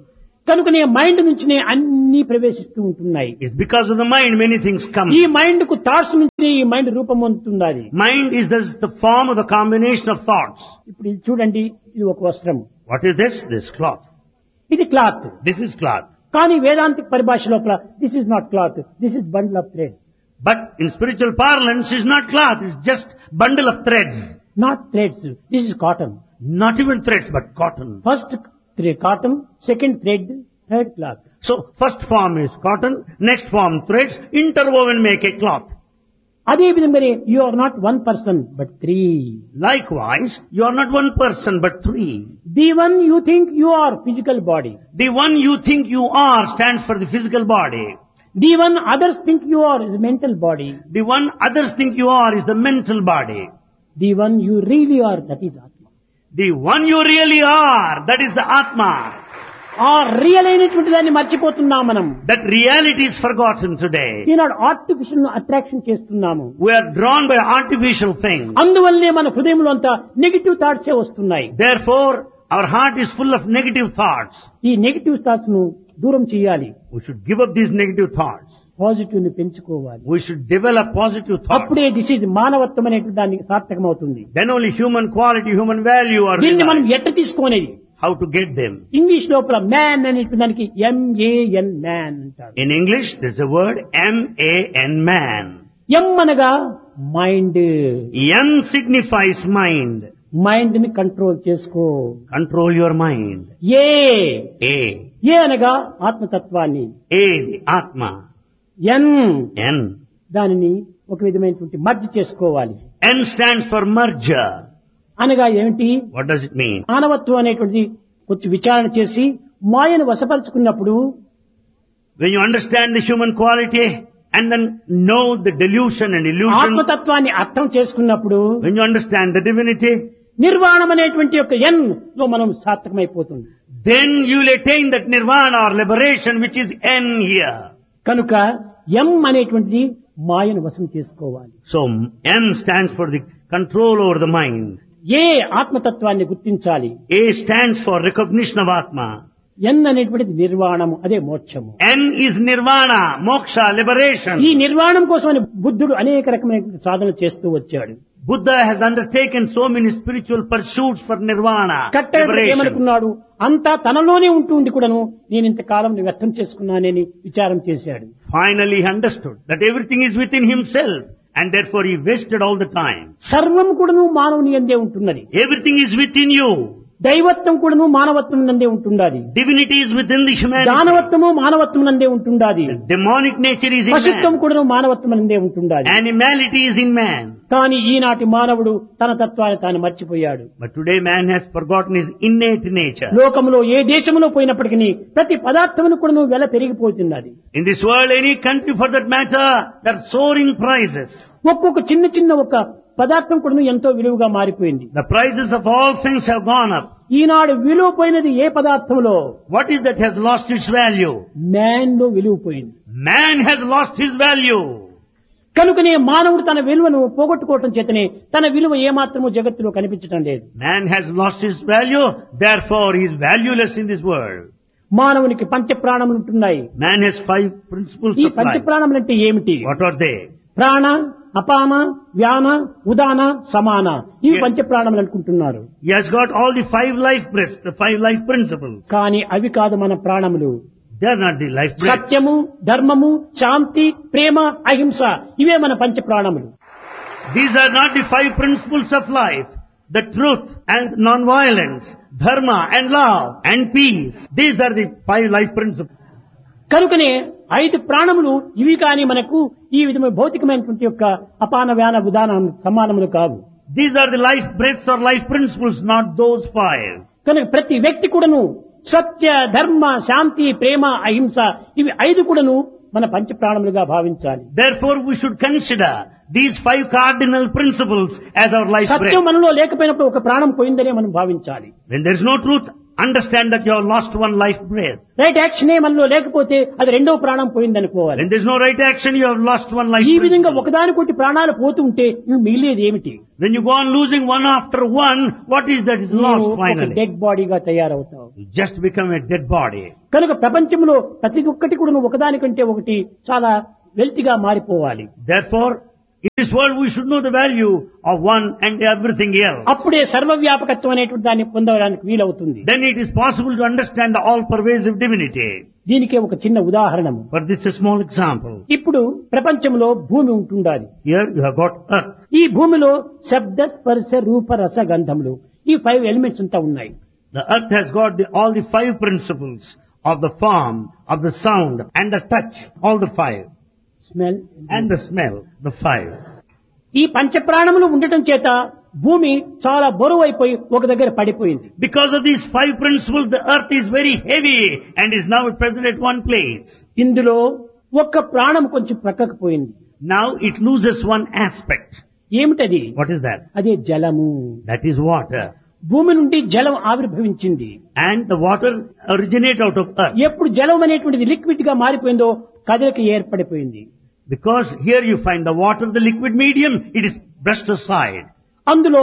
S2: కనుకనే మైండ్ నుంచినే అన్ని ప్రవేశిస్తూ ఉంటున్నాయి.
S1: It's because of the mind many things come.
S2: ఈ మైండ్ కు థాట్స్ నుంచి ఈ మైండ్ రూపం పొందుతున్నది.
S1: Mind is this, the form of the combination of thoughts.
S2: ఇప్పుడు ఇది చూడండి, ఇది ఒక వస్త్రం.
S1: What is this? This cloth.
S2: ఇది క్లాత్.
S1: This is cloth.
S2: కానీ వేదాంతిక పరిభాష లోపల this is not cloth, this is bundle of thread.
S1: But in spiritual parlance, it's not cloth. It's just bundle of threads.
S2: Not threads, this is cotton.
S1: Not even threads, but cotton.
S2: First cotton, second thread, third cloth.
S1: So first form is cotton, next form threads, interwoven make a cloth.
S2: అదే విధంగా you are not one person but three.
S1: Likewise, you are not one person but three.
S2: The one you think you are physical body.
S1: The one you think you are stands for the physical body.
S2: The one others think you are is mental body.
S1: The one others think you are is the mental body.
S2: The one you really are that is ఆత్మ.
S1: The one you really are, that is the Atma.
S2: ఆ real అయినటువంటి దాన్ని మర్చిపోతున్నాం మనం.
S1: That reality is forgotten today.
S2: Eenadu artificial attraction చేస్తున్నాము.
S1: We are drawn by artificial things.
S2: అందువల్లే మన హృదయంలో అంతా నెగిటివ్ థాట్సే వస్తున్నాయి.
S1: Therefore, our heart is full of negative thoughts.
S2: ఈ నెగిటివ్ థాట్స్ ను దూరం చేయాలి.
S1: We should give up these negative thoughts.
S2: Positive ని పెంచుకోవాలి.
S1: We should develop positive thoughts.
S2: అప్పుడే దిస్ ఇస్ మానవత్వం అనేటువంటి దానికి సార్థకమవుతుంది.
S1: Then only human quality, human value are
S2: దీన్ని మనం
S1: realized.
S2: ఎట్ట తీసుకునేది?
S1: How to get them?
S2: English లోపల మ్యాన్ అనేటువంటి దానికి ఎంఏఎన్ మ్యాన్ అంటారు.
S1: In English, there's a word M A N, man.
S2: ఎం అనగా mind.
S1: M signifies mind.
S2: Mind ని కంట్రోల్ చేసుకో.
S1: Control your mind.
S2: A
S1: A.
S2: ఏ అనగా ఆత్మతత్వాన్ని.
S1: A, the Atma.
S2: N
S1: N.
S2: దానిని ఒక విధమైనటువంటి మర్జ్ చేసుకోవాలి.
S1: N stands for merger.
S2: అనగా ఏమిటి?
S1: What does it mean?
S2: మానవత్వం అనేటువంటిది కొంచెం విచారణ చేసి మాయను వశపరుచుకున్నప్పుడు,
S1: When you understand the human quality and then know the delusion and illusion,
S2: ఆత్మతత్వాన్ని అర్థం చేసుకున్నప్పుడు,
S1: when you understand the divinity,
S2: నిర్వాణం అనేటువంటి యొక్క ఎన్ లో మనం సార్థకమైపోతుంది.
S1: then you will attain that nirvana or liberation which is N here.
S2: కనుక ఎం అనేటువంటిది మాయను వశం చేసుకోవాలి.
S1: So M stands for the control over the mind.
S2: ఏ ఆత్మతత్వాన్ని గుర్తించాలి.
S1: A stands for recognition of Atma.
S2: ఎన్ అనేటువంటిది నిర్వాణము, అదే మోక్షము.
S1: N is nirvana, moksha, liberation.
S2: ఈ నిర్వాణం కోసమని బుద్ధుడు అనేక రకమైన సాధనలు చేస్తూ వచ్చాడు.
S1: Buddha has undertaken so many spiritual pursuits for nirvana,
S2: కట్టెడు
S1: liberation.
S2: ఏమనుకున్నాడు? అంతా తనలోనే ఉంటూ ఉండి కూడాను నేను ఇంతకాలం వ్యర్థం చేసుకున్నానని విచారం చేశాడు.
S1: Finally he understood that everything is within himself and therefore he wasted all the time.
S2: సర్వం కూడాను మానవుని యందే ఉంటున్నది.
S1: Everything is within you.
S2: దైవత్వం కూడాను మానవత్వం నందే ఉంటుండాది.
S1: Divinity is within the humanity.
S2: దానవత్వము మానవత్వం నందే ఉంటుండాది.
S1: Demonic nature is in
S2: పశుత్వం
S1: man.
S2: కూడాను మానవత్వం నందే ఉంటుండాది.
S1: Animality is in man.
S2: కానీ ఈనాటి మానవుడు తన తత్వాన్ని తాను మర్చిపోయాడు.
S1: But today man has forgotten his innate nature.
S2: లోకంలో ఏ దేశంలో పోయినప్పటికీ ప్రతి పదార్థమును కూడాను వెల పెరిగిపోతున్నది.
S1: In this world, any country for that matter, there are soaring prices.
S2: ఒక్కొక్క చిన్న చిన్న ఒక పదార్థం కూడాను ఎంతో విలువగా మారిపోయింది.
S1: The prices of all things have gone up.
S2: ఈనాడు విలువ పోయినది ఏ పదార్థంలో?
S1: What is that has lost its value?
S2: Man లో విలువ పోయింది.
S1: Man has lost his value.
S2: కనుకనే మానవుడు తన విలువను పోగొట్టుకోవటం చేతనే తన విలువ ఏమాత్రము జగత్తులో కనిపించటం లేదు.
S1: Man has lost his value, therefore he is valueless in this world.
S2: మానవునికి పంచ ప్రాణములు ఉంటున్నాయి.
S1: Man has five principles
S2: ఈ
S1: of
S2: పంచ
S1: life.
S2: ప్రాణములు అంటే ఏమిటి?
S1: What are they?
S2: ప్రాణ, అపాన, వ్యాన, ఉదాన, సమాన, ఇవి పంచ ప్రాణములు అనుకుంటున్నారు.
S1: He has got all the five life breaths, the five life principles.
S2: కానీ అవి కాదు మన ప్రాణములు.
S1: They are not the life breaths.
S2: సత్యము, ధర్మము, శాంతి, ప్రేమ, అహింస, ఇవే మన పంచ ప్రాణములు.
S1: These are not the five principles of life. The truth and non-violence, dharma and love and peace. These are the five life principles.
S2: కనుకనే ఐదు ప్రాణములు ఇవి కానీ మనకు ఈ విధమైన భౌతికమైనటువంటి యొక్క అపాన, వ్యాన, ఉదాన సమానములు కావు.
S1: These are the life breaths or life principles, not those five.
S2: కనుక ప్రతి వ్యక్తి కూడాను సత్య, ధర్మ, శాంతి, ప్రేమ, అహింస ఇవి ఐదు కూడాను మన పంచ ప్రాణములుగా భావించాలి.
S1: Therefore we should consider these five cardinal principles as our life breath.
S2: సత్యం మనలో లేకపోయినప్పుడు ఒక ప్రాణం పోయిందనే మనం భావించాలి.
S1: When there is no truth understand that you have lost one life breath.
S2: Right యాక్షనే మనలో లేకపోతే అది రెండో ప్రాణం పోయిందనుకోవాలి.
S1: When there is no right action, you have lost one life
S2: ఈ విధంగా
S1: principle.
S2: ఒకదానికొకటి ప్రాణాలు పోతూ ఉంటే నువ్వు మిగిలేది ఏమిటి?
S1: When you go on losing one after one, what is that is lost finally?
S2: Dead బాడీగా తయారవుతావు.
S1: You just become a dead body.
S2: కనుక ప్రపంచంలో ప్రతి ఒక్కటి కూడా నువ్వు ఒకదానికంటే ఒకటి చాలా వెల్తిగా మారిపోవాలి.
S1: Therefore, in this world we should know the value of one and everything else.
S2: అప్పుడే సర్వవ్యాపకత్వం అనేటువంటి దాన్ని పొందడానికి వీలవుతుంది.
S1: Then it is possible to understand the all-pervasive divinity.
S2: దీనికే ఒక చిన్న ఉదాహరణ.
S1: For this is a small example.
S2: ఇప్పుడు ప్రపంచంలో భూమి ఉంటుండాలి.
S1: Here you have got earth.
S2: ఈ భూమిలో శబ్ద స్పర్శ రూప రస గంధములు ఈ ఫైవ్ ఎలిమెంట్స్ అంతా ఉన్నాయి.
S1: The earth has got the, all the five principles of the form, of the sound and the touch, all the five.
S2: Smell
S1: And the smell, the five.
S2: ఈ పంచప్రాణములు ఉండటం చేత భూమి చాలా బరువు అయిపోయి ఒక దగ్గర పడిపోయింది.
S1: Because of these five principles, the earth is very heavy and is now present at one place.
S2: ఇందులో ఒక్క ప్రాణం కొంచెం ప్రక్కకు పోయింది.
S1: Now it loses one aspect.
S2: ఏమిటది?
S1: What is that?
S2: అదే జలము.
S1: That is water.
S2: భూమి నుండి జలం ఆవిర్భవించింది.
S1: And the water originate out of earth.
S2: ఎప్పుడు జలం అనేటువంటిది లిక్విడ్ గా మారిపోయిందో కదలిక ఏర్పడిపోయింది.
S1: Because here you find the water, the liquid medium, it is brushed aside.
S2: అందులో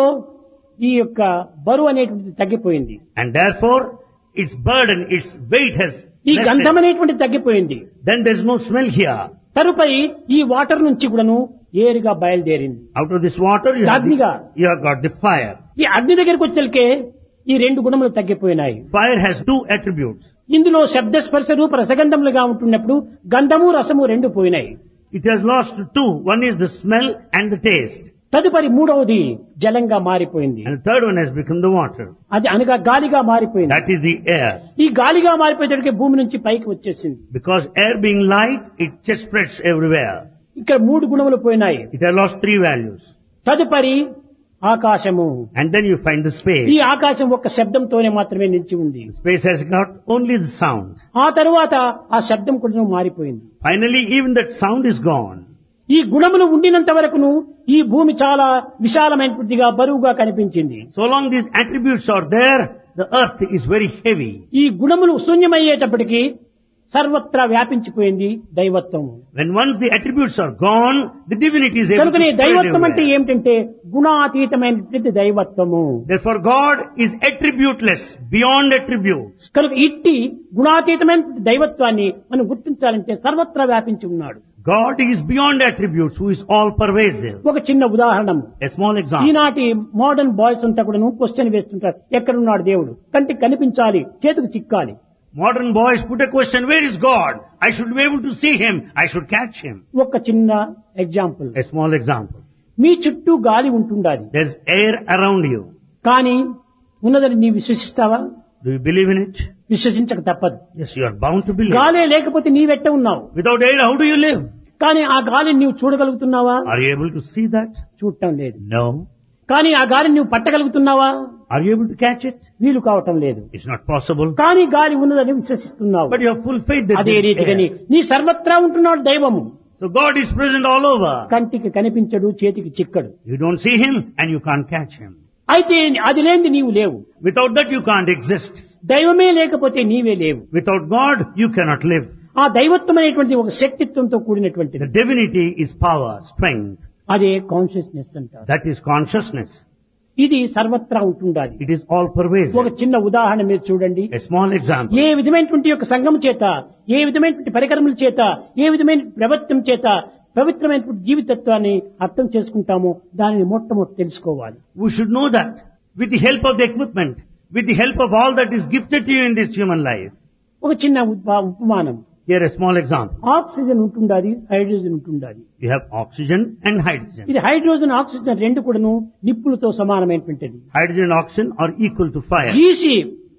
S2: ఈ యొక్క బరువు అనేటువంటిది తగ్గిపోయింది.
S1: And therefore, its burden, its weight has
S2: ఈ గంధం
S1: lessened.
S2: అనేటువంటిది తగ్గిపోయింది.
S1: Then there is no smell here.
S2: తరుపరి ఈ వాటర్ నుంచి కూడాను ఏరుగా బయలుదేరింది.
S1: Out of this water, you have,
S2: అగ్నిగా.
S1: the, you have got the fire.
S2: ఈ అగ్ని దగ్గరికి వచ్చేకే ఈ రెండు గుణములు తగ్గిపోయినాయి.
S1: Fire has two attributes.
S2: ఇందులో శబ్ద స్పర్శ రూప రసగంధములుగా ఉంటున్నప్పుడు గంధము రసము రెండు పోయినాయి.
S1: It has lost two. One is the smell and the taste.
S2: తదుపరి మూడవది జలంగా మారిపోయింది.
S1: And the third one has become the water.
S2: అది అనగా గాలిగా మారిపోయింది.
S1: That is the air.
S2: ఈ గాలిగా మారిపోయేటప్పటికి భూమి నుంచి పైకి వచ్చేసింది.
S1: Because air being light, it just spreads everywhere.
S2: ఇక్కడ మూడు గుణములు పోయినాయి.
S1: It has lost three values.
S2: తదుపరి ఆకాశము.
S1: And then you find the space.
S2: ఈ ఆకాశం ఒక్క శబ్దంతోనే మాత్రమే నిలిచి ఉంది.
S1: Space has got only the sound.
S2: ఆ తరువాత ఆ శబ్దం కూడా మారిపోయింది.
S1: Finally, even that sound is gone.
S2: ఈ గుణములు ఉండినంత వరకును ఈ భూమి చాలా విశాలమైనదిగా బరువుగా కనిపించింది.
S1: So long these attributes are there, the earth is very heavy.
S2: ఈ గుణములు శూన్యమయ్యేటప్పటికి సర్వత్రా వ్యాపించిపోయింది దైవత్వం.
S1: When once the attributes are gone, the divinity is able to
S2: కనుకనే
S1: spread
S2: దైవత్వం అంటే
S1: everywhere.
S2: ఏమిటంటే గుణాతీతమైనటువంటి దైవత్వము.
S1: Therefore God is attributeless, beyond attributes.
S2: కనుక ఇట్టి గుణాతీతమైన దైవత్వాన్ని మనం గుర్తించాలంటే సర్వత్రా వ్యాపించి ఉన్నాడు.
S1: God is beyond attributes, who is all pervasive.
S2: ఒక చిన్న ఉదాహరణ.
S1: A small example.
S2: ఈనాటి మోడర్న్ బాయ్స్ అంతా కూడా క్వశ్చన్ వేస్తుంటారు, ఎక్కడున్నాడు దేవుడు? కంటికి కనిపించాలి, చేతికి చిక్కాలి.
S1: Modern boys put a question, where is God? I should be able to see Him. I should catch Him.
S2: ఒక చిన్న ఎగ్జాంపుల్.
S1: A small example.
S2: మీ చుట్టూ గాలి ఉంటుండాలి,
S1: There's air around you.
S2: కానీ ఉన్నదని నీ విశ్వసిస్తావా?
S1: Do you believe in it?
S2: విశ్వసించక తప్పదు.
S1: Yes, you are bound to believe.
S2: గాలే లేకపోతే నీవెట్ట ఉన్నావు?
S1: Without air, how do you live?
S2: కానీ ఆ గాలిని నీవు చూడగలుగుతున్నావా?
S1: Are you able to see that?
S2: చూడటం లేదు.
S1: No.
S2: కానీ ఆ గాలిని నువ్వు పట్టగలుగుతున్నావా?
S1: Are you able to catch it?
S2: వీలు కావటం లేదు.
S1: It's not possible.
S2: కానీ గాలి ఉన్నదని విశ్వసిస్తున్నావు.
S1: But you have full faith that
S2: అదే
S1: there is
S2: రీతిగాని
S1: air.
S2: నీ సర్వత్రా ఉంటున్నాడు దైవము.
S1: So God is present all over.
S2: కంటికి కనిపించడు, చేతికి చిక్కడు.
S1: You don't see Him and you can't catch Him.
S2: అయితే అది లేనిది నీవు లేవు.
S1: Without that you can't exist.
S2: దైవమే లేకపోతే నీవే లేవు.
S1: Without God you cannot live.
S2: ఆ దైవత్వం అనేటువంటి ఒక శక్తిత్వంతో కూడినటువంటిది.
S1: The divinity is power, strength.
S2: అదే కాన్షియస్నెస్ అంటారు.
S1: That is consciousness.
S2: ఇది సర్వత్రా ఉంటుండాలి.
S1: It is all pervasive.
S2: ఒక చిన్న ఉదాహరణ మీరు చూడండి.
S1: A small example.
S2: ఏ విధమైనటువంటి యొక్క సంఘం చేత, ఏ విధమైనటువంటి పరికరముల చేత, ఏ విధమైన ప్రవర్తన చేత పవిత్రమైనటువంటి జీవితత్వాన్ని అర్థం చేసుకుంటామో దానిని మొట్టమొదటి తెలుసుకోవాలి.
S1: We should know that with the help of the equipment, with the help of all that is gifted to you in this human life.
S2: ఒక చిన్న ఉప- ఉపమానం.
S1: Here a small example.
S2: Oxygen ఉంటుండాలి, హైడ్రోజన్ ఉంటుండాలి.
S1: You have oxygen and hydrogen.
S2: ఇది hydrogen oxygen రెండు కూడాను నిప్పులతో సమానమైనటువంటిది.
S1: Hydrogen and oxygen are equal to fire.
S2: గీసి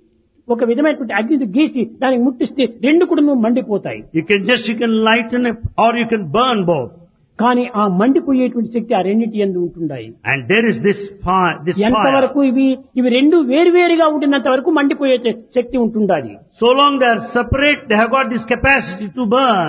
S2: ఒక విధమైనటువంటి అగ్నిని గీసి దానికి ముట్టిస్తే రెండు కూడాను మండిపోతాయి.
S1: You can just, you can lighten it or you can burn both.
S2: కానీ ఆ మండిపోయేటువంటి శక్తి ఆ రెండింటి యందు ఉంటుండాయి.
S1: And there is this fire, this
S2: ఎంతవరకు
S1: fire.
S2: ఇవి ఇవి రెండు వేరువేరుగా ఉండినంత వరకు మండిపోయే శక్తి ఉంటుండాలి.
S1: So long they are separate, they have got this capacity to burn.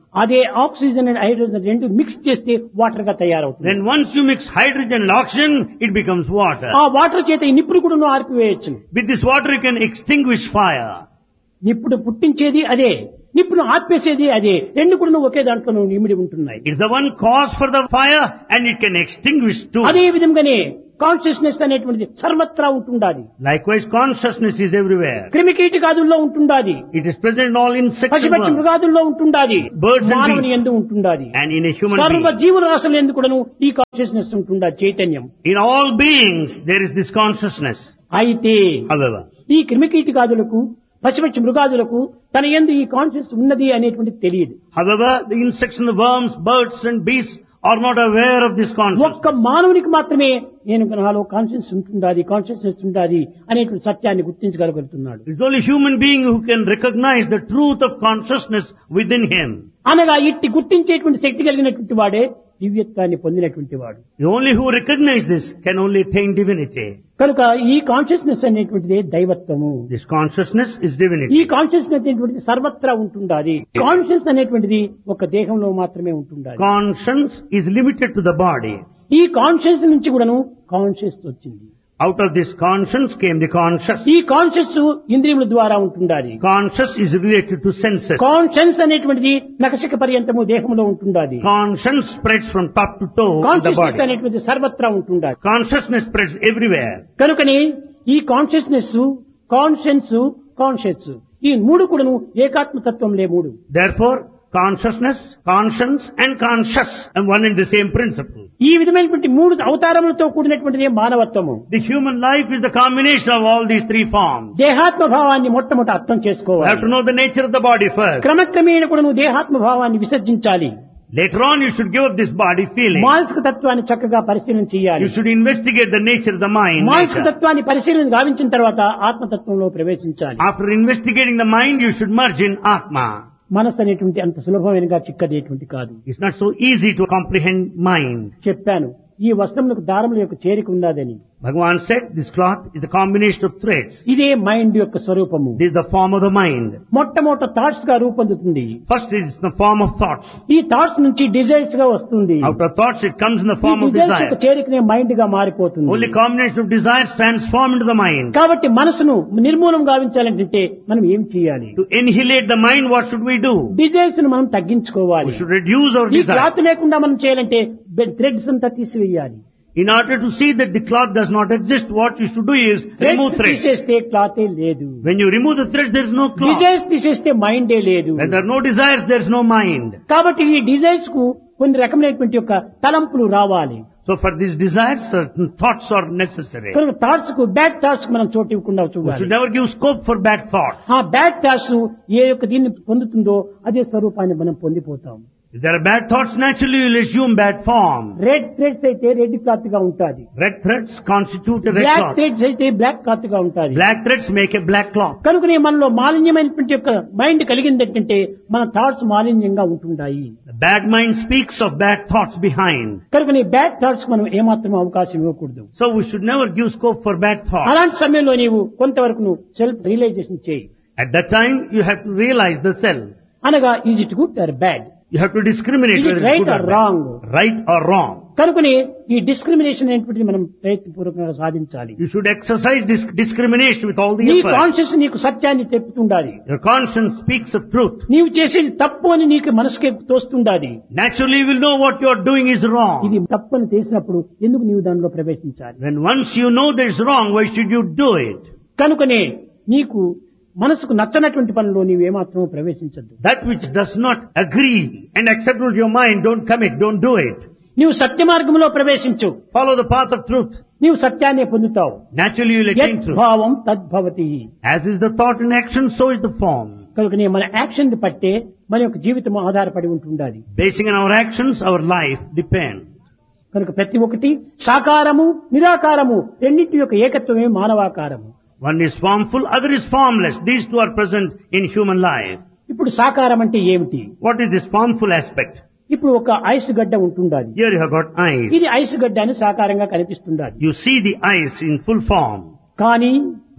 S2: అదే ఆక్సిజన్ అండ్ హైడ్రోజన్ రెండు మిక్స్ చేస్తే వాటర్ గా తయారవుతుంది.
S1: Then once you mix hydrogen and oxygen, it becomes water.
S2: ఆ వాటర్ చేత ఈ నిప్పును కూడా ఆర్పివేయచ్చు.
S1: With this water you can extinguish fire.
S2: నిప్పుడు పుట్టించేది అదే, నిప్పును ఆర్పేసేది అదే, రెండు కూడా ఒకే దాంట్లో ఇమిడి ఉంటున్నాయి.
S1: It's the one cause for the fire and it can extinguish too.
S2: అదే విధంగానే కాన్షియస్నెస్ అనేటువంటిది సర్వత్రా ఉంటుండాలి.
S1: Likewise consciousness is everywhere.
S2: క్రిమికీటకాదుల్లో ఉంటుండాలి.
S1: It is present in all insects and
S2: పశుపక్షి
S1: birds.
S2: మృగాదుల్లో ఉంటుండాలి.
S1: Birds and
S2: మానవుని
S1: beasts.
S2: యందు ఉంటుండాలి.
S1: And in a human
S2: సర్వ
S1: being.
S2: జీవరాశుల యందు కూడాను ఈ కాన్షియస్నెస్ ఉంటుండాలి, చైతన్యం.
S1: In all beings there is this consciousness.
S2: అయితే
S1: However,
S2: ఈ క్రిమికీటకాదులకు పశుపక్షి మృగాదులకు తన యందు ఈ కాన్షియస్ ఉన్నది అనేటువంటిది తెలియదు.
S1: however, the insects and the worms, birds and beasts are not aware of this consciousness.
S2: ఒక్క మానవునికి మాత్రమే నేను నాలో కాన్షియస్ ఉంటుండాలి, కాన్షియస్నెస్ ఉండాలి అనేటువంటి సత్యాన్ని గుర్తించగలుగుతున్నాడు.
S1: It's only human being who can recognize the truth of consciousness within him.
S2: అనగా ఇట్టి గుర్తించేటువంటి శక్తి కలిగినటువంటి వాడే దివ్యత్వాన్ని పొందినటువంటి వాడు.
S1: The only who recognize this can only attain divinity.
S2: కనుక ఈ కాన్షియస్నెస్ అనేటువంటిది దైవత్వము.
S1: This consciousness is
S2: ఈ
S1: divinity.
S2: కాన్షియస్నెస్ అనేటువంటిది సర్వత్రా ఉంటుండాలి. కాన్షియస్ అనేటువంటిది ఒక దేహంలో మాత్రమే ఉంటుండాలి.
S1: Conscience is limited to the body.
S2: ఈ కాన్షియస్ నుంచి కూడాను కాన్షియస్ వచ్చింది.
S1: Out of this conscience came the conscious.
S2: ఈ కాన్షియస్ ఇంద్రియముల ద్వారా ఉంటుండాలి.
S1: Conscious is related to senses.
S2: Conscience అనేటువంటిది నఖశిఖ పర్యంతము దేహంలో ఉంటుండాలి.
S1: Conscience spreads from top to toe in the
S2: consciousness
S1: body.
S2: అనేటువంటిది సర్వత్రా ఉంటుండాలి.
S1: Consciousness spreads everywhere.
S2: కనుకని ఈ కాన్షియస్నెస్, కాన్షియన్స్, కాన్షియస్ ఈ మూడు కూడాను ఏకాత్మతత్వంలే మూడు.
S1: Therefore, consciousness, conscience and conscious and one and the same principle.
S2: ఈ విధమైనటువంటి మూడు అవతారములతో కూడినటువంటిది మానవత్వము.
S1: The human life is the combination of all these three forms.
S2: దేహాత్మ భావాన్ని మొట్టమొదట అర్థం
S1: You have
S2: చేసుకోవాలి.
S1: to know the nature of the body first.
S2: క్రమక్రమేణ కూడా నువ్వు దేహాత్మ భావాన్ని విసర్జించాలి.
S1: Later on you should give up this body feeling.
S2: మానసిక తత్వాన్ని చక్కగా పరిశీలన చేయాలి.
S1: You should investigate the nature of the mind.
S2: మానసిక
S1: later.
S2: తత్వాన్ని పరిశీలన గావించిన తర్వాత ఆత్మతత్వంలో ప్రవేశించాలి.
S1: After investigating the mind, you should merge in Atma.
S2: మనసు అనేటువంటి అంత సులభమైనగా చిక్కదేటువంటి కాదు.
S1: It's not so easy to comprehend mind.
S2: చెప్పాను ఈ వస్త్రములకు దారముల యొక్క చేరిక ఉన్నదని.
S1: Bhagavan said this cloth is the combination of threads.
S2: ఇదే మైండ్ యొక్క స్వరూపము.
S1: This is the form of the mind.
S2: మొట్టమొదట థాట్స్ గా రూపొందుతుంది.
S1: First it's the form of thoughts.
S2: ఈ థాట్స్ నుంచి డిజైర్స్ గా వస్తుంది.
S1: Out of thoughts it comes in the
S2: ఈ
S1: form of
S2: డిజైర్స్ యొక్క
S1: desire.
S2: చేరికనే మైండ్ గా మారిపోతుంది.
S1: Only combination of desires transform into the mind.
S2: కాబట్టి మనసును నిర్మూలం గావించాలంటే మనం ఏం చేయాలి?
S1: To annihilate the mind, what should we do?
S2: Desires ను మనం తగ్గించుకోవాలి.
S1: We should reduce our
S2: ఈ
S1: desire.
S2: క్లాత్ లేకుండా మనం చేయాలంటే థ్రెడ్స్ అంతా తీసివేయాలి.
S1: In order to see that the cloth does not exist, what you should do is remove
S2: threads
S1: threads.
S2: తీసేస్తే క్లాతే లేదు.
S1: When you remove the threads, there is no cloth.
S2: Desires తీసేస్తే మైండే లేదు.
S1: When there are no desires, there is no mind.
S2: కాబట్టి ఈ desires కు కొన్ని రకమైనటువంటి యొక్క తలంపులు రావాలి.
S1: So for these desires, certain thoughts are necessary.
S2: కనుక థాట్స్ కు బ్యాడ్ థాట్స్ కు మనం చోటు ఇవ్వకుండా
S1: We should
S2: చూడాలి.
S1: never give scope for bad thoughts.
S2: ఆ బ్యాడ్ థాట్స్ ఏ యొక్క దీన్ని పొందుతుందో అదే స్వరూపాన్ని మనం పొందిపోతాం.
S1: If there are bad thoughts, naturally you will assume bad form.
S2: Red threads అయితే రెడ్ క్లాత్ గా ఉంటుంది.
S1: Red threads constitute a red
S2: black
S1: cloth.
S2: Threads అయితే బ్లాక్ క్లాత్ గా ఉంటుంది.
S1: Black threads make a black cloth.
S2: కనుకనే మనలో మాలిన్యమైనటువంటి యొక్క mind కలిగిందంటే మన థాట్స్ మాలిన్యంగా ఉంటుంటాయి.
S1: The bad mind speaks of bad thoughts behind.
S2: కనుకనే బ్యాడ్ థాట్స్ మనం ఏమాత్రం అవకాశం ఇవ్వకూడదు.
S1: So we should never give scope for bad thoughts.
S2: అలాంటి సమయంలో నీవు కొంతవరకు నువ్వు సెల్ఫ్ రియలైజేషన్ చేయి.
S1: At that time, you have to realize the self.
S2: అనగా is it good or bad,
S1: You have to discriminate
S2: Is it
S1: whether
S2: right
S1: it's good
S2: or
S1: or bad.
S2: wrong?
S1: Right or wrong.
S2: కనుకనే ఈ discrimination అనేటువంటిది మనం ప్రయత్నపూర్వకంగా సాధించాలి.
S1: You should exercise this discrimination with all the
S2: నీ
S1: effort.
S2: Conscious నీకు సత్యాన్ని చెప్తుండాలి.
S1: Your conscience speaks of truth.
S2: నీవు చేసేది తప్పు అని నీకు మనసుకి తోస్తుండాలి.
S1: Naturally, you will know what you are doing is
S2: ఇది
S1: wrong.
S2: తప్పు అని తెలిసినప్పుడు ఎందుకు నీవు దానిలో ప్రవేశించాలి?
S1: When once you know that it's wrong, why should you do it?
S2: కనుకనే నీకు మనసుకు నచ్చనటువంటి పనిలో నీవు ఏమాత్రం ప్రవేశించద్దు.
S1: That which does not agree and accept with your mind, don't commit, don't do it.
S2: నీవు సత్య మార్గంలో ప్రవేశించు.
S1: Follow the path of truth.
S2: నీవు సత్యాన్ని పొందుతావు.
S1: Naturally, you will attain
S2: యత్
S1: truth.
S2: భావం తద్భవతి.
S1: As is the thought in action, so is the form.
S2: కనుకనే మన యాక్షన్ పట్టే మన యొక్క జీవితం ఆధారపడి ఉంటుండాలి.
S1: Basing on our actions, our life depends.
S2: కనుక ప్రతి ఒక్కటి సాకారము నిరాకారము రెండింటి యొక్క ఏకత్వమే మానవాకారము.
S1: One is formful, other is formless. These two are present in human life.
S2: ఇప్పుడు సాకారం అంటే ఏమిటి?
S1: What is this formful aspect?
S2: ఇప్పుడు ఒక ఐస్ గడ్డ ఉంటుండాలి.
S1: Here you have got eyes.
S2: ఇది ఐస్ గడ్డ అని సాకారంగా కనిపిస్తుండాలి.
S1: You see the eyes in full form.
S2: కానీ
S1: But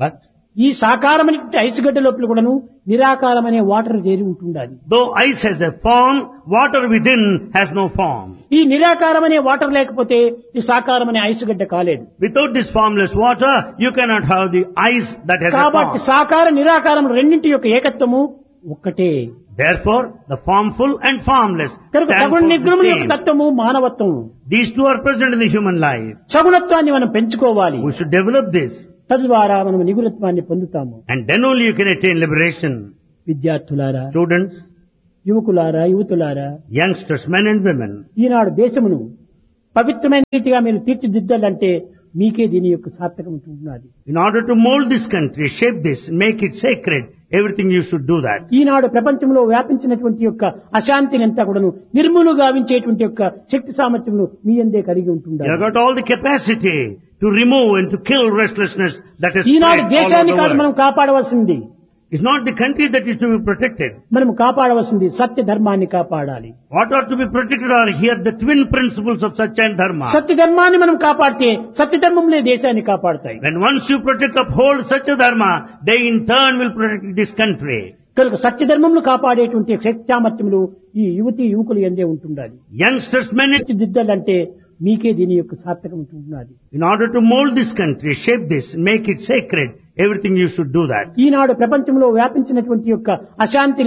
S2: ఈ సాకారమైనటువంటి ఐస్ గడ్డ లోపల కూడాను నిరాకారమనే వాటర్ చేరి ఉంటుండాలి.
S1: Though ice has a form, water within has no form.
S2: ఈ నిరాకారమనే వాటర్ లేకపోతే ఈ సాకారమనే ఐస్ గడ్డ కాలేదు.
S1: Without this formless water, you cannot have the ice that has a
S2: కాబట్టి
S1: form.
S2: సాకార నిరాకారం రెండింటి యొక్క ఏకత్వము ఒక్కటే.
S1: Therefore, the formful and formless
S2: కనుక
S1: stand
S2: సగుణ
S1: for the
S2: నిర్గుణముల యొక్క
S1: same.
S2: తత్వము మానవత్వము.
S1: These two are present in the human life.
S2: సగుణత్వాన్ని మనం పెంచుకోవాలి.
S1: We should develop this,
S2: తద్వారా మనం నిగుణత్వాన్ని పొందుతాము.
S1: and then only you can attain liberation.
S2: విద్యార్థులారా,
S1: Students,
S2: యువకులారా, యువతులారా,
S1: youngsters, men and women,
S2: ఈనాడు దేశమును పవిత్రమైన రీతిగా మీరు తీర్చిదిద్దాలంటే మీకే దీని యొక్క సార్థకం ఉంటున్నది.
S1: in order to mold this country, shape this, make it sacred, everything you should do that.
S2: ఈనాడు ప్రపంచంలో వ్యాపించినటువంటి యొక్క అశాంతిని అంతా కూడాను నిర్మూలు గావించేటువంటి యొక్క శక్తి సామర్థ్యమును మీ అందే కలిగి
S1: You
S2: ఉంటుండాలి.
S1: have got all the capacity to remove and to kill restlessness that is
S2: Eenadu
S1: spread all over
S2: దేశాన్ని
S1: the
S2: కాదు మనం
S1: world.
S2: కాపాడవలసింది,
S1: It's not the country that is to be protected.
S2: మనం కాపాడవలసింది సత్య ధర్మాన్ని కాపాడాలి.
S1: What are to be protected are here the twin principles of Satya and Dharma.
S2: సత్య ధర్మాన్ని మనం కాపాడితే సత్య ధర్మంలే దేశాన్ని కాపాడుతాయి.
S1: When once you protect, uphold Satya Dharma, they in turn will protect this country.
S2: కనుక సత్య ధర్మమును కాపాడేటువంటి శక్తి సామర్థ్యములు ఈ యువతి యువకులు ఎందే ఉంటుండాలి.
S1: Youngsters, men,
S2: తీర్చిదిద్దాలంటే మీకే దీని యొక్క సార్థకం ఉంటున్నది.
S1: in order to mold this country, shape this, make it sacred, everything you should do that.
S2: ఈనాడు ప్రపంచంలో వ్యాపించినటువంటి యొక్క అశాంతి